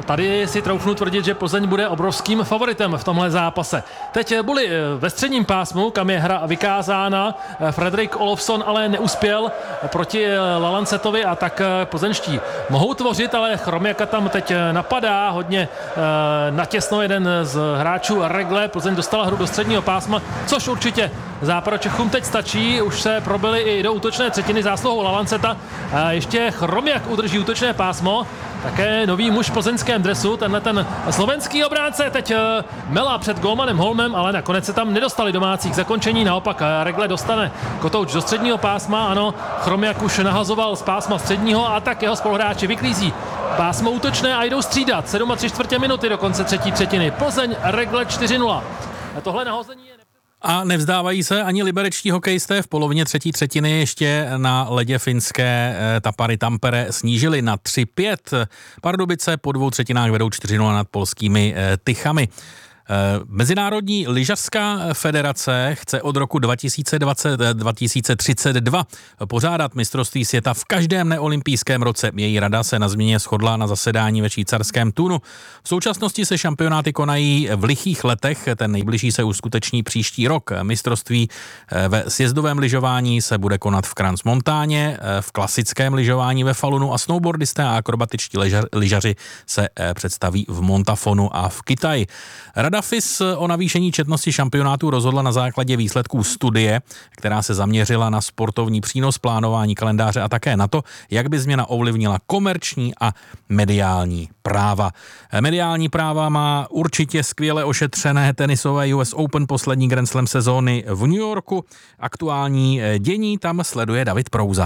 tady si troufnu tvrdit, že Plzeň bude obrovským favoritem v tomhle zápase. Teď byli ve středním pásmu, kam je hra vykázána. Fredrik Olofsson ale neuspěl proti Lalancetovi a tak plzeňští mohou tvořit, ale Chromiaka tam teď napadá hodně natěsno jeden z hráčů Regle. Plzeň dostala hru do středního pásma, což určitě Západočechům teď stačí. Už se probili i do útočné třetiny zásluhou Lalanceta. A ještě Chromiak udrží útočné pásmo. Také nový muž v plzeňském dresu, tenhle ten slovenský obránce, teď mela před golmanem Holmem, ale nakonec se tam nedostali domácí k zakončení, naopak Regle dostane kotouč do středního pásma, ano, Chromiak už nahazoval z pásma středního a tak jeho spoluhráči vyklízí pásmo útočné a jdou střídat. sedm a tři čtvrtě minuty do konce třetí třetiny. Plzeň Regle čtyři nula. A tohle nahození je... A nevzdávají se ani liberečtí hokejisté. V polovině třetí třetiny ještě na ledě finské Tapary Tampere snížili na tři pět. Pardubice po dvou třetinách vedou čtyři nula nad polskými Tychami. Mezinárodní lyžařská federace chce od roku dva tisíce dvacet dva tisíce třicet dva pořádat mistrovství světa v každém neolympijském roce. Její rada se na změně shodla na zasedání ve švýcarském Thunu. V současnosti se šampionáty konají v lichých letech, ten nejbližší se uskuteční příští rok. Mistrovství ve sjezdovém lyžování se bude konat v Crans-Montáně, v klasickém lyžování ve Falunu a snowboardisté a akrobatičtí lyžaři se představí v Montafonu a v Kytaji. Rada F I S o navýšení četnosti šampionátu rozhodla na základě výsledků studie, která se zaměřila na sportovní přínos, plánování kalendáře a také na to, jak by změna ovlivnila komerční a mediální práva. Mediální práva má určitě skvěle ošetřené tenisové U S Open poslední Grand Slam sezóny v New Yorku. Aktuální dění tam sleduje David Prouza.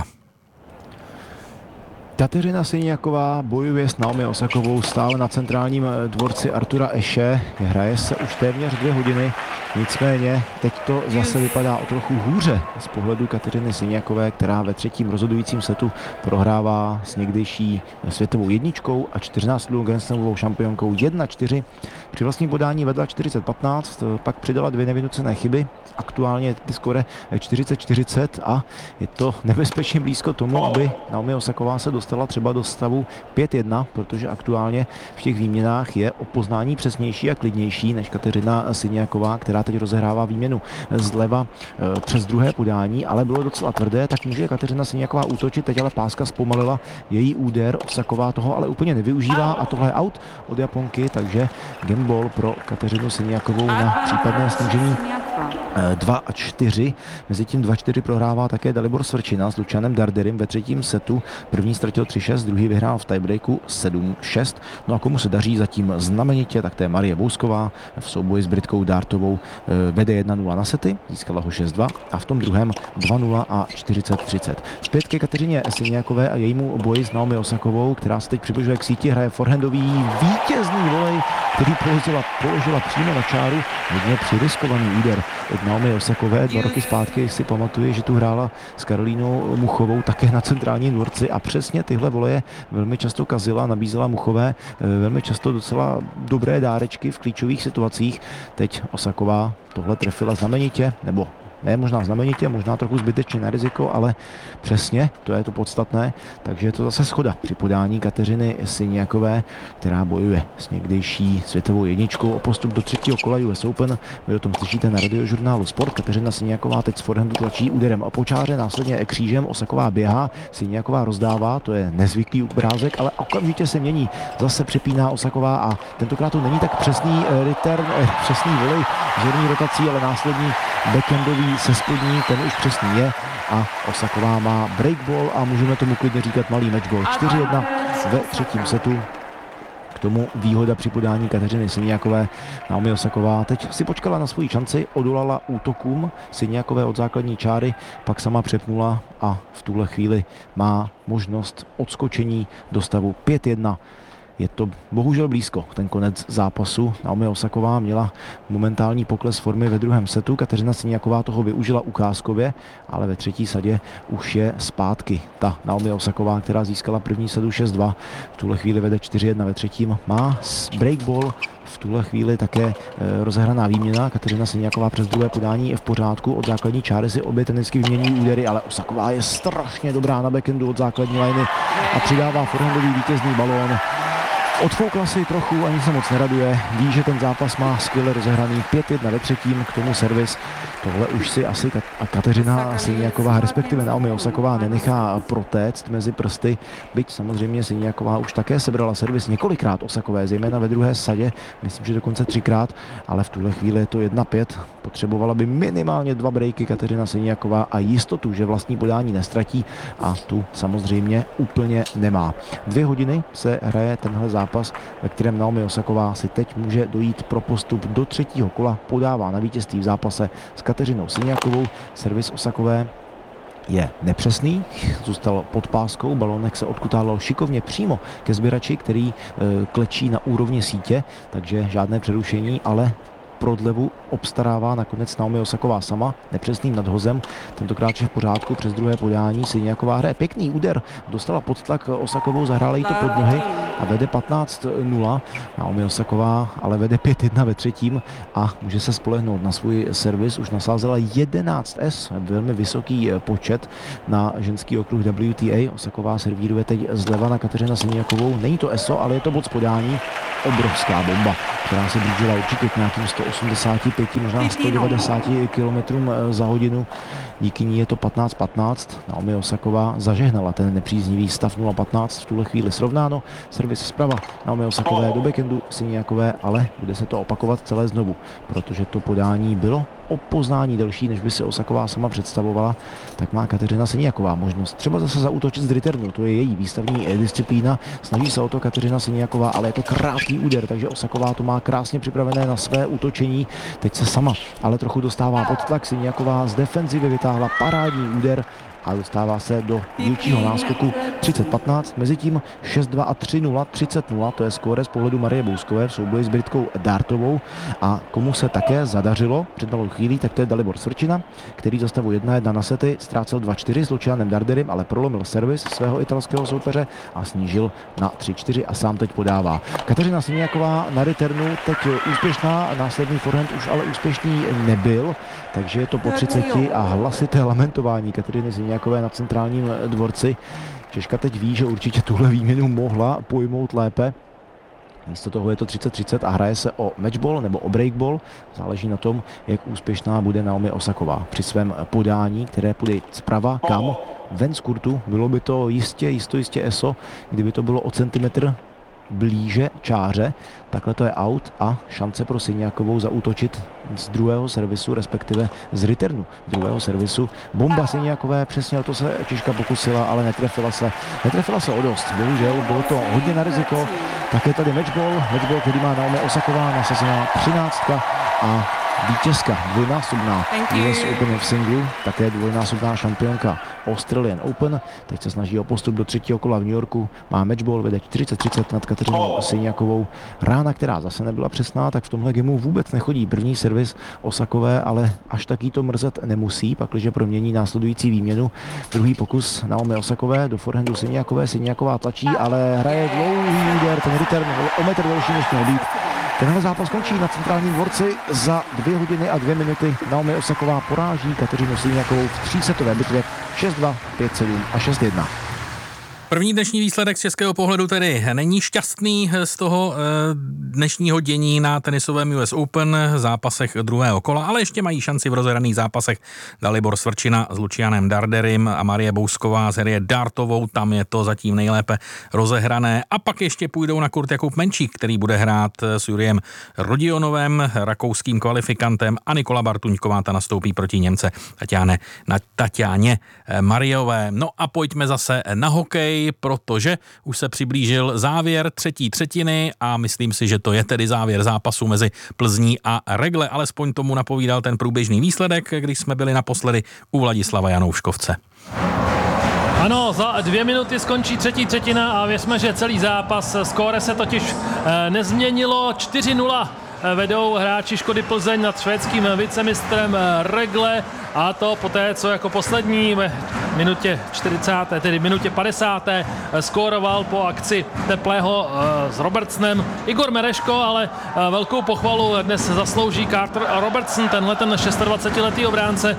Kateřina Syniaková bojuje s Naomi Osakovou stále na centrálním dvorci Artura Ashe. Hraje se už téměř dvě hodiny, nicméně teď to zase vypadá o trochu hůře z pohledu Kateřiny Syniakové, která ve třetím rozhodujícím setu prohrává s někdejší světovou jedničkou a čtrnáctiletou Grand Slamovou šampionkou jedna čtyři. Při vlastním podání vedla čtyřicet patnáct, pak přidala dvě nevynucené chyby. Aktuálně ty skóre čtyřicet čtyřicet a je to nebezpečně blízko tomu, aby Naomi Osaková se dostala třeba do stavu pět jedna, protože aktuálně v těch výměnách je o poznání přesnější a klidnější než Kateřina Syniaková, která teď rozehrává výměnu zleva přes druhé podání, ale bylo docela tvrdé, tak může Kateřina Syniaková útočit, teď ale páska zpomalila její úder, Osaková toho ale úplně nevyužívá a tohle je out od Japonky, takže gameball pro Kateřinu Syniakovou na případné snížení dva a čtyři. Mezitím dva čtyři prohrává také Dalibor Svrčina s Lučanem Darderim ve třetím setu. První ztratil tři šest, druhý vyhrál v tiebreaku sedm šest. No a komu se daří zatím znamenitě, tak to je Marie Bousková v souboji s Britkou Dartovou vede jedna nula na sety, získala ho šest dva a v tom druhém dva nula a čtyřicet třicet. Zpět ke Kateřině Syniakové a jejímu boji s Naomi Osakovou, která se teď přibližuje k síti, hraje forehandový vítězný volej, který položila, položila přímo na čáru, hodně přiriskovaný úder od Naomi Osakové. Dva roky zpátky si pamatuju, že tu hrála s Karolínou Muchovou také na centrálním dvorci a přesně tyhle voleje velmi často kazila, nabízela Muchové velmi často docela dobré dárečky v klíčových situacích. Teď Osaková tohle trefila znamenitě, nebo ne možná znamenitě, možná trochu zbytečně na riziko, ale přesně, to je to podstatné. Takže je to zase schoda při podání Kateřiny Syniakové, která bojuje s někdejší světovou jedničkou o postup do třetího kola U S Open. Vy o tom slyšíte na radiožurnálu Sport. Kateřina Syniaková teď z forehandu tlačí úderem a počáře, následně křížem, Osaková běhá, Syniaková rozdává, to je nezvyklý obrázek, ale okamžitě se mění. Zase přepíná Osaková a tentokrát to není tak přesný return, přesný volej zorní rotací, ale následní backendový se spodní, ten už přesný je a Osaková má breakball a můžeme tomu klidně říkat malý matchball. čtyři jedna ve třetím setu. K tomu výhoda při podání Kateřiny Syniakové. Naomi Osaková teď si počkala na svoji šanci, odolala útokům Syniakové od základní čáry, pak sama přepnula a v tuhle chvíli má možnost odskočení do stavu pět jedna. Je to bohužel blízko, ten konec zápasu. Naomi Osaková měla momentální pokles formy ve druhém setu. Kateřina Syniaková toho využila ukázkově, ale ve třetí sadě už je zpátky. Ta Naomi Osaková, která získala první sadu šest dva, v tuhle chvíli vede čtyři jedna ve třetím. Má breakball, v tuhle chvíli také rozehraná výměna. Kateřina Syniaková přes druhé podání je v pořádku. Od základní čáry si obě tenisky vymění údery, ale Osaková je strašně dobrá na backendu od základní liny a přidává forehandový vítězný balón. Odfoukla si trochu, ani se moc neraduje. Ví, že ten zápas má skvěle rozehraný. pět jedna ve třetím, k tomu servis. Tohle už si asi Kateřina Siniaková, respektive Naomi Osaková, nenechá protéct mezi prsty. Byť samozřejmě Siniaková už také sebrala servis několikrát Osakové, zejména ve druhé sadě. Myslím, že dokonce třikrát, ale v tuhle chvíli je to jedna pět. Potřebovala by minimálně dva breaky Kateřina Siniaková a jistotu, že vlastní podání nestratí, a tu samozřejmě úplně nemá. Dvě hodiny se hraje tenhle zápas, ve kterém Naomi Osaková si teď může dojít pro postup do třetího kola. Podává na vítězství v zápase s Kateřinou Siniakovou. Servis Osakové je nepřesný, zůstal pod páskou, balonek se odkutálal šikovně přímo ke sběrači, který e, klečí na úrovni sítě, takže žádné přerušení, ale prodlevu obstarává nakonec Naomi Osaková sama nepřesným nadhozem. Tentokrát je v pořádku přes druhé podání. Siniaková hraje pěkný úder, dostala pod tlak Osakovou, zahrála jí to pod nohy a vede patnáct nula. Naomi Osaková ale vede pět jedna ve třetím a může se spolehnout na svůj servis. Už nasázela jedenáct es, velmi vysoký počet na ženský okruh W T A. Osaková servíruje teď zleva na Kateřina Siniakovou. Není to eso, ale je to bod z podání. Obrovská bomba, která se blížila určitě k nějakým sto osmdesáti pěti, možná sto devadesáti kilometrům za hodinu. Díky ní je to patnáct patnáct. Naomi Osaková zažehnala ten nepříznivý stav nula patnáct. V tuhle chvíli srovnáno. Servis zprava Naomi Osakové do backendu Siniakové, ale bude se to opakovat celé znovu, protože to podání bylo o poznání delší, než by si Osaková sama představovala. Tak má Kateřina Siniaková možnost třeba zase zaútočit z returnu. To je její výstavní disciplína. Snaží se o to Kateřina Siniaková, ale je to krátký úder, takže Osaková to má krásně připravené na své útočení. Teď se sama ale trochu dostává pod tlak. Siniaková z defenzivy vytáhla parádní úder a dostává se do dílčího náskoku třicet patnáct. Mezitím šest dva a tři nula, třicet nula, to je skóre z pohledu Marie Bouskové v souboji s Britkou Dartovou. A komu se také zadařilo před malou chvílí, tak to je Dalibor Svrčina, který za stavu jedna jedna na sety ztrácel dva čtyři s Lucianem Darderim, ale prolomil servis svého italského soupeře a snížil na tři čtyři a sám teď podává. Kateřina Siniaková na returnu teď úspěšná, následný forehand už ale úspěšný nebyl, takže je to po třiceti a hlasité lamentování Kateřiny Siniakové na centrálním dvorci. Češka teď ví, že určitě tuhle výměnu mohla pojmout lépe. Místo toho je to třicet třicet a hraje se o matchball nebo o breakball. Záleží na tom, jak úspěšná bude Naomi Osaková při svém podání, které půjde zprava, kam? Ven z kurtu. Bylo by to jistě, jisto jistě eso, kdyby to bylo o centimetr blíže čáře. Takhle to je out a šance pro Siniakovou zaútočit z druhého servisu, respektive z returnu druhého servisu. Bomba Siniakové, přesně o to se Češka pokusila, ale netrefila se. Netrefila se o dost, bohužel, bylo to hodně na riziko. Také tady matchball, matchball, který má Naomi Osaková, nasazená třináctka a vítězka, dvojnásobná U S Open v singlu, také dvojnásobná šampionka Australian Open. Teď se snaží o postup do třetího kola v New Yorku. Má matchball, vede čtyřicet třicet nad Kateřinou Siniakovou. Rána, která zase nebyla přesná, tak v tomhle gemu vůbec nechodí první servis Osakové, ale až taky to mrzet nemusí, pakliže promění následující výměnu. Druhý pokus Naomi Osakové do forehandu Siniakové. Siniaková tlačí, ale hraje dlouhý úder, ten return o metr delší než měl být. Tenhle zápas končí na centrálním dvorci za dvě hodiny a dvě minuty. Naomi Osaková poráží Kateřinu Siniakovou v třísetové bitvě šest dva, pět sedm a šest jedna. První dnešní výsledek z českého pohledu tedy není šťastný z toho dnešního dění na tenisovém U S Open zápasech druhého kola, ale ještě mají šanci v rozehraných zápasech Dalibor Svrčina s Lucianem Darderim a Marie Bousková s Harriet Dartovou, tam je to zatím nejlépe rozehrané. A pak ještě půjdou na kurt Jakub Menčík, který bude hrát s Juriem Rodionovem, rakouským kvalifikantem, a Nikola Bartuňková ta nastoupí proti Němce Tatiane, na Tatianě Mariové. No a pojďme zase na hokej, protože už se přiblížil závěr třetí třetiny a myslím si, že to je tedy závěr zápasu mezi Plzní a Regle. Alespoň tomu napovídal ten průběžný výsledek, když jsme byli naposledy u Vladislava Janouškovce. Ano, za dvě minuty skončí třetí třetina a věřme, že celý zápas, skóre se totiž e, nezměnilo, čtyři nula vedou hráči Škody Plzeň nad švédským vicemistrem Regle, a to poté, co jako poslední v minutě čtyřicáté, tedy minutě padesáté skóroval po akci teplého s Robertsonem Igor Mereško, ale velkou pochvalu dnes zaslouží Carter Robertson, tenhle ten dvacetišestiletý obránce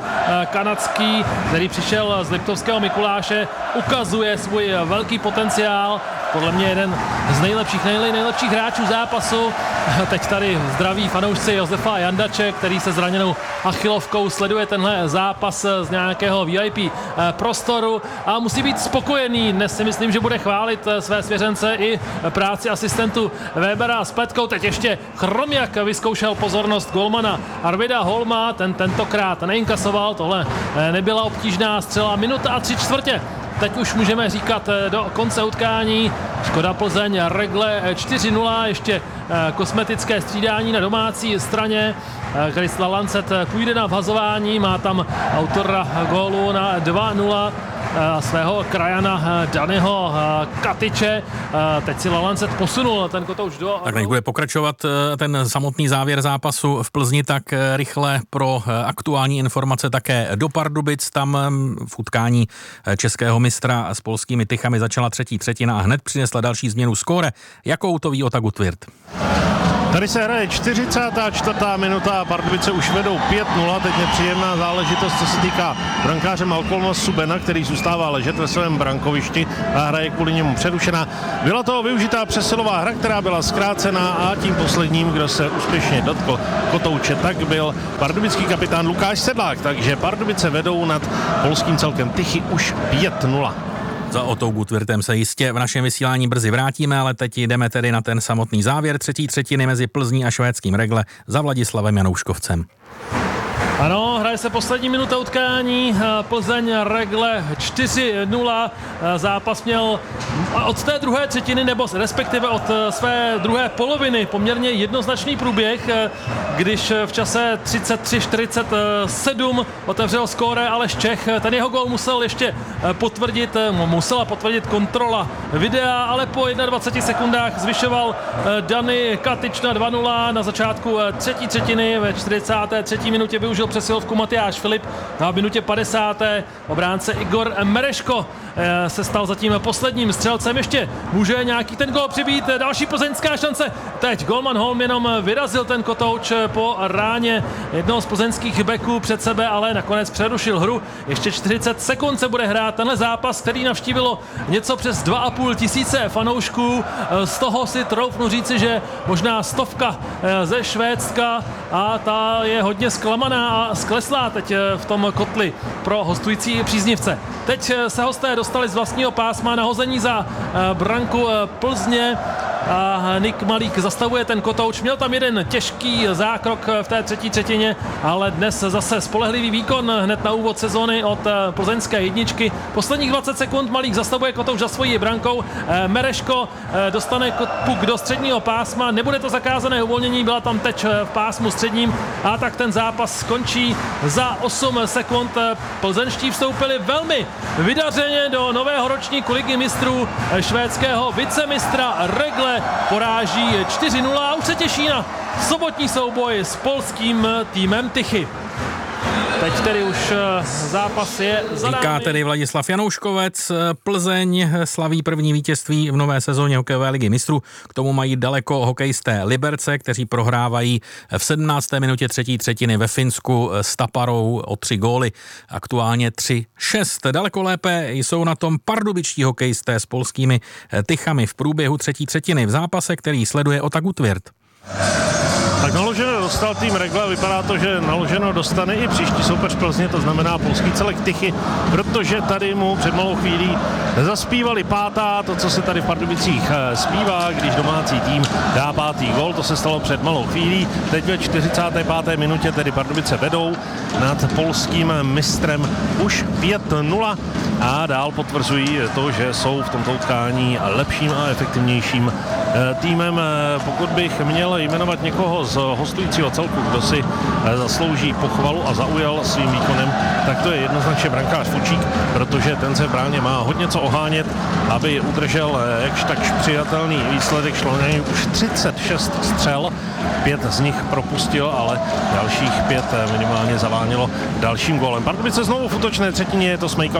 kanadský, který přišel z Liptovského Mikuláše, ukazuje svůj velký potenciál podle mě jeden z nejlepších, nejlej, nejlepších hráčů zápasu. Teď tady zdraví fanoušci Josefa Jandače, který se zraněnou achilovkou sleduje tenhle zápas z nějakého V I P prostoru a musí být spokojený. Dnes si myslím, že bude chválit své svěřence i práci asistentu Webera s pletkou. Teď ještě Chromiak vyzkoušel pozornost golmana Arvida Holma, ten tentokrát neinkasoval, tohle nebyla obtížná střela, minuta a tři čtvrtě. Teď už můžeme říkat do konce utkání. Škoda Plzeň, Regle čtyři nula, ještě kosmetické střídání na domácí straně. Kristla Lancet půjde na vhazování, má tam autora gólu na dva nula, svého krajana Daniho Katiče. Teď si Lancet posunul ten kotouč do... Tak než bude pokračovat ten samotný závěr zápasu v Plzni, tak rychle pro aktuální informace také do Pardubic. Tam v utkání českého mistra s polskými Tychami začala třetí třetina a hned přinesla další změnu skóre. Jakou to ví Ota Gutwirth? Tady se hraje čtyřicátá čtvrtá minuta a Pardubice už vedou pět nula. Teď nepříjemná záležitost, co se týká brankáře Malcolma Subena, který zůstává ležet ve svém brankovišti a hraje kvůli němu přerušená. Byla to využitá přesilová hra, která byla zkrácená a tím posledním, kdo se úspěšně dotkl kotouče, tak byl pardubický kapitán Lukáš Sedlák. Takže Pardubice vedou nad polským celkem Tychy už pět nula. Za Otou Gutwirthem se jistě v našem vysílání brzy vrátíme, ale teď jdeme tedy na ten samotný závěr třetí třetiny mezi Plzní a švédským Regle za Vladislavem Janouškovcem. Ano, hraje se poslední minuta utkání, Plzeň Regle čtyři nula, zápas měl od té druhé třetiny, nebo respektive od své druhé poloviny poměrně jednoznačný průběh, když v čase třicet tři čtyřicet sedm otevřel skóre Aleš Čech, ten jeho gól musel ještě potvrdit, musela potvrdit kontrola videa, ale po dvaceti jedné sekundách zvyšoval Dani Katič na dva nula na začátku třetí třetiny, ve čtyřicáté třetí minutě využil přesilovku Matyáš Filip, na minutě padesáté obránce Igor Mereško se stal zatím posledním střelcem, ještě může nějaký ten gól přibít, další plzeňská šance, teď golman Holm jenom vyrazil ten kotouč po ráně jednoho z plzeňských beků před sebe, ale nakonec přerušil hru, ještě čtyřicet sekund se bude hrát tenhle zápas, který navštívilo něco přes dva a půl tisíce fanoušků, z toho si troufnu říci, že možná stovka ze Švédska a ta je hodně zklamaná a skleslá teď v tom kotli pro hostující příznivce. Teď se hosté dostali z vlastního pásma na hození za branku Plzně a Nik Malík zastavuje ten kotouč. Měl tam jeden těžký zákrok v té třetí třetině, ale dnes zase spolehlivý výkon hned na úvod sezóny od plzeňské jedničky. Posledních dvacet sekund Malík zastavuje kotouč za svojí brankou. Mereško dostane puk do středního pásma, nebude to zakázané uvolnění, byla tam teč v pásmu středním a tak ten zápas skončí za osm sekund. Plzeňští vstoupili velmi vydařeně do nového ročníku Ligy mistrů, švédského vicemistra Regle poráží čtyři nula a už se těší na sobotní souboj s polským týmem Tychy. Teď tedy už zápas je za námi. Říká tedy Vladislav Janouškovec. Plzeň slaví první vítězství v nové sezóně hokejové ligy mistrů. K tomu mají daleko hokejisté Liberce, kteří prohrávají v sedmnácté minutě třetí třetiny ve Finsku s Taparou o tři góly. Aktuálně tři šest. Daleko lépe jsou na tom pardubičtí hokejisté s polskými Tychami v průběhu třetí třetiny v zápase, který sleduje Ota Gutwirth. Tak naloženo dostal tým Regle, vypadá to, že naloženo dostane i příští soupeř Plzně, to znamená polský celek Tychy, protože tady mu před malou chvílí zaspívali pátá, to, co se tady v Pardubicích zpívá, když domácí tým dá pátý gol, to se stalo před malou chvílí. Teď ve čtyřicáté páté minutě tedy Pardubice vedou nad polským mistrem už pět nula a dál potvrzují to, že jsou v tomto utkání lepším a efektivnějším týmem. Pokud bych měl jmenovat někoho z hostujícího celku, kdo si zaslouží pochvalu a zaujal svým výkonem, tak to je jednoznačně brankář Fučík, protože ten se v bráně má hodně co ohánět, aby udržel jakž takž přijatelný výsledek. Šlo na něj už třicet šest střel, pět z nich propustil, ale dalších pět minimálně zavánělo dalším gólem. Pardubice znovu v útočné třetině, je to Smejkal, který se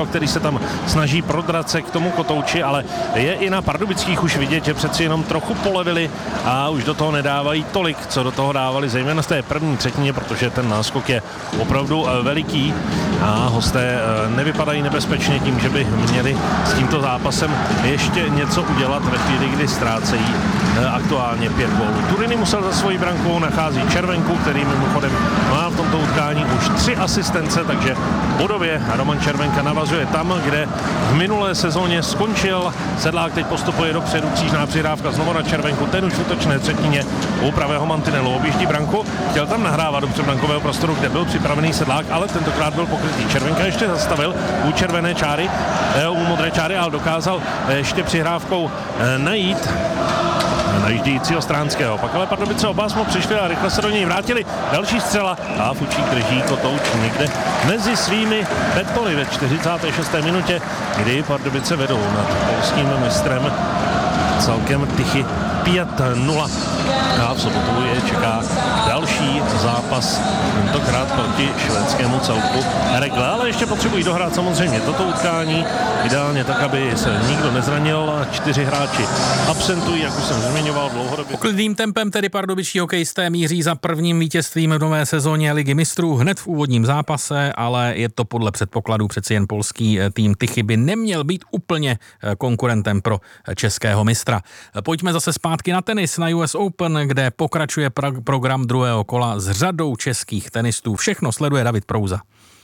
tam snaží prodrat se k tomu kotouči, ale je i na Pardubických už vidět, že přeci jenom trochu polevili a už do toho nedávají tolik, co do toho dávali, zejména z té první třetině, protože ten náskok je opravdu veliký a hosté nevypadají nebezpečně tím, že by měli s tímto zápasem ještě něco udělat ve chvíli, kdy ztrácejí aktuálně pět gólů. Turini musel za svoji brankou, nachází Červenku, který mimochodem má v tomto utkání už tři asistence, takže bodově Roman Červenka navazuje tam, kde v minulé sezóně skončil. Sedlák teď postupuje dopředu, křížná přihrávka znovu na Červenku, ten už v útočné třetině u pravého mantinelu objíždí branku, chtěl tam nahrávat do předbrankového prostoru, kde byl připravený Sedlák, ale tentokrát byl pokrytý. Červenka ještě zastavil u červené čáry, u modré čáry, ale dokázal ještě přihrávkou najít najíždějícího Stránského. Pak ale Pardubice obásmo přišli a rychle se do něj vrátili. Další střela a Fučík drží kotouč někde mezi svými betony ve čtyřicáté šesté minutě, kdy Pardubice vedou nad polským mistrem celkem tychy pět nula. A v sobotu je čeká další zápas, tentokrát proti švédskému celku Regle, ale ještě potřebují dohrát samozřejmě toto utkání, ideálně tak, aby se nikdo nezranil, čtyři hráči absentují, jak už jsem zmiňoval dlouhodobě. Poklidným tempem tedy pardubičtí hokejisté míří za prvním vítězstvím v nové sezóně Ligy mistrů hned v úvodním zápase, ale je to podle předpokladů přeci jen polský tým Tychy by neměl být úplně konkurentem pro českého mistra. Pojďme zase zpátky na tenis, na U S Open, kde pokračuje pra- program druhého kola s řadou českých tenistů. Všechno sleduje David Prouza.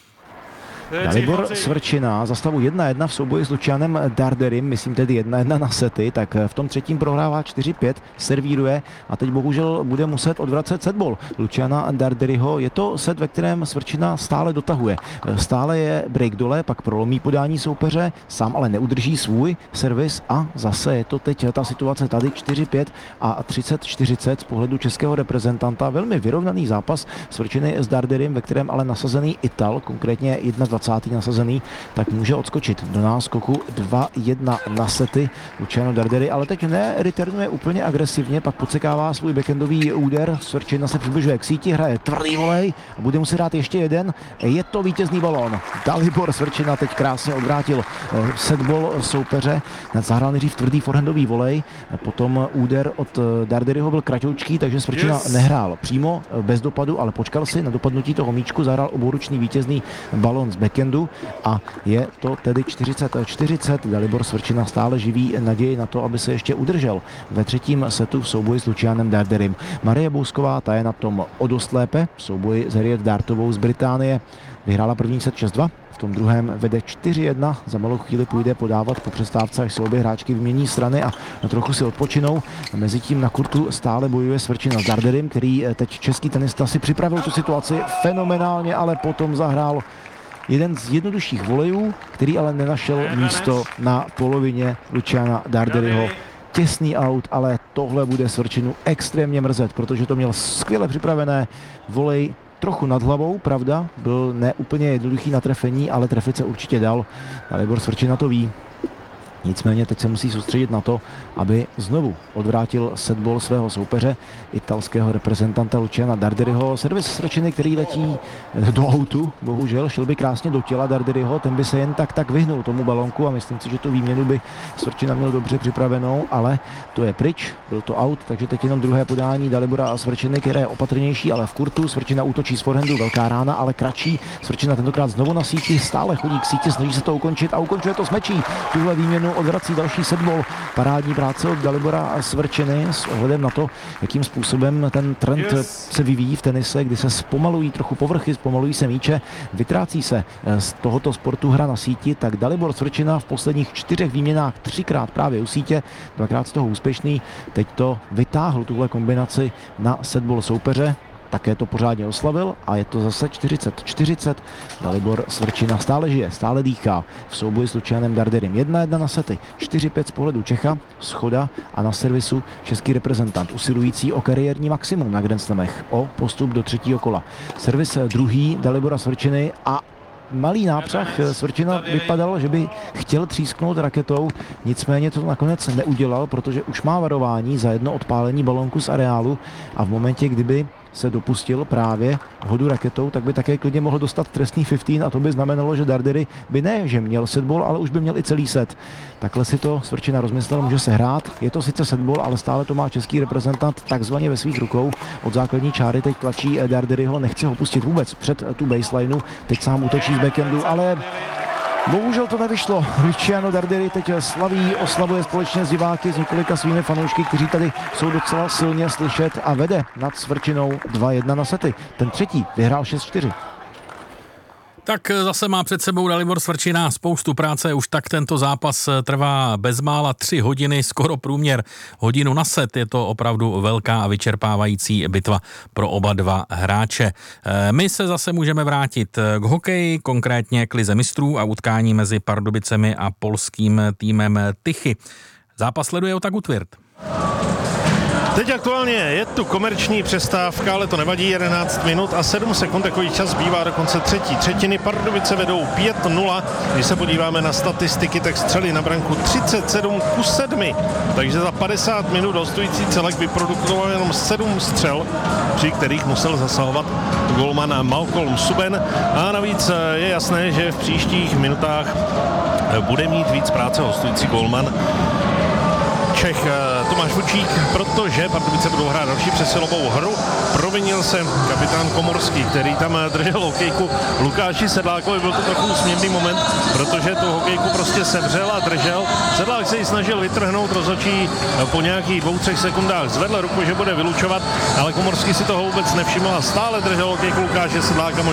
Dalibor Svrčina za stavu jedna jedna v souboji s Lucianem Darderim, myslím tedy jedna jedna na sety, tak v tom třetím prohrává čtyři pět, servíruje a teď bohužel bude muset odvracet setball Luciana Darderiho. Je to set, ve kterém Svrčina stále dotahuje. Stále je break dole, pak prolomí podání soupeře, sám ale neudrží svůj servis a zase je to teď ta situace tady čtyři pět a třicet čtyřicet z pohledu českého reprezentanta. Velmi vyrovnaný zápas Svrčiny s Darderim, ve kterém ale nasazený Ital, konkrétně dvacátý první nasazený, tak může odskočit do náskoku dva jedna na sety Luciano Darderi, ale teď nereturnuje úplně agresivně, pak podsekává svůj backendový úder, Svrčina se přibližuje k síti, hraje tvrdý volej a bude muset dát ještě jeden, je to vítězný balón. Dalibor Svrčina teď krásně odvrátil setball soupeře, zahrál nejdřív tvrdý forehandový volej, potom úder od Darderiho byl kratoučký, takže Svrčina yes. nehrál přímo bez dopadu, ale počkal si na dopadnutí toho míčku, zahrál obouručný vítězný balón z backendu a je to tedy čtyřicet čtyřicet. Dalibor Svrčina stále živí naději na to, aby se ještě udržel ve třetím setu v souboji s Lucianem Darderim. Marie Bousková, ta je na tom o dost lépe v souboji s Harriet Dartovou z Británie. Vyhrála první set šest dva, v tom druhém vede čtyři jedna, za malou chvíli půjde podávat po přestávce, až se obě hráčky vymění strany a trochu si odpočinou. Mezitím na kurtu stále bojuje Svrčina s Darderim, který teď český tenista si připravil tu situaci fenomenálně, ale potom zahrál jeden z jednodušších volejů, který ale nenašel místo na polovině Luciana Darderiho. Těsný out, ale tohle bude Svrčinu extrémně mrzet, protože to měl skvěle připravené, volej trochu nad hlavou, pravda, byl neúplně jednoduchý na trefení, ale trefit se určitě dal. Dalibor Svrčina to ví. Nicméně teď se musí soustředit na to, aby znovu odvrátil setball svého soupeře, italského reprezentanta Luciana Darderiho. Servis Svrčiny, který letí do autu, bohužel, šel by krásně do těla Darderiho, ten by se jen tak tak vyhnul tomu balonku a myslím si, že tu výměnu by Svrčina měl dobře připravenou, ale to je pryč, byl to out, takže teď jenom druhé podání Dalibora a Svrčiny, které je opatrnější, ale v kurtu. Svrčina útočí z forehandu, velká rána, ale kratší. Svrčina tentokrát znovu na síti, stále chodí k síti, snaží se to ukončit a ukončuje to s mečí. Tuhle výměnu odvrací další setball. Parádní práce od Dalibora a Svrčiny s ohledem na to, jakým způsobem ten trend yes. se vyvíjí v tenise, kdy se zpomalují trochu povrchy, zpomalují se míče, vytrácí se z tohoto sportu hra na síti, tak Dalibor Svrčina v posledních čtyřech výměnách třikrát právě u sítě, dvakrát z toho úspěšný, teď to vytáhl tuhle kombinaci na setball soupeře. Také to pořádně oslavil a je to zase čtyřicet čtyřicet. Dalibor Svrčina stále žije, stále dýchá v souboji s Lucianem Darderim. jedna jedna na sety, čtyři pět z pohledu Čecha, schoda a na servisu český reprezentant usilující o kariérní maximum na Grand Slamech, o postup do třetího kola. Servis druhý Dalibora Svrčiny a malý nápřah. Svrčina vypadal, že by chtěl třísknout raketou, nicméně to nakonec neudělal, protože už má varování za jedno odpálení balónku z areálu a v momentě, kdyby se dopustil právě hodu raketou, tak by také klidně mohl dostat trestný patnáct a to by znamenalo, že Dardery by ne, že měl setball, ale už by měl i celý set. Takhle si to Svrčina rozmyslel, může se hrát. Je to sice setball, ale stále to má český reprezentant takzvaně ve svých rukou. Od základní čáry teď tlačí Darderyho, nechce ho pustit vůbec před tu baselineu. Teď sám útočí z backendu, ale bohužel to nevyšlo. Luciano Dardery teď slaví, oslavuje společně s diváky, s několika svými fanoušky, kteří tady jsou docela silně slyšet a vede nad Svrčinou dva jedna na sety. Ten třetí vyhrál šest čtyři. Tak zase má před sebou Dalibor Svrčina spoustu práce, už tak tento zápas trvá bezmála tři hodiny, skoro průměr hodinu na set, je to opravdu velká a vyčerpávající bitva pro oba dva hráče. My se zase můžeme vrátit k hokeji, konkrétně k lize mistrů a utkání mezi Pardubicemi a polským týmem Tychy. Zápas sleduje Ota Gutwirth. Teď aktuálně je tu komerční přestávka, ale to nevadí, jedenáct minut a sedm sekund, takový čas zbývá do konce třetí třetiny. Pardubice vedou pět nula, když se podíváme na statistiky, tak střely na branku třicet sedm ku sedmi, takže za padesát minut hostující celek vyprodukoval jenom sedm střel, při kterých musel zasahovat golman Malcolm Subban a navíc je jasné, že v příštích minutách bude mít víc práce hostující golman Čech Tomáš Vučík, protože Pardubice budou hrát další přesilovou hru. Provinil se kapitán Komorský, který tam držel hokejku Lukáši Sedlákovi. Byl to trochu úsměvný moment, protože tu hokejku prostě sevřel a držel. Sedlák se ji snažil vytrhnout, rozhodčí po nějakých dvou, třech sekundách zvedl ruku, že bude vylučovat, ale Komorský si toho vůbec nevšiml a stále držel hokejku Lukáše Sedláka.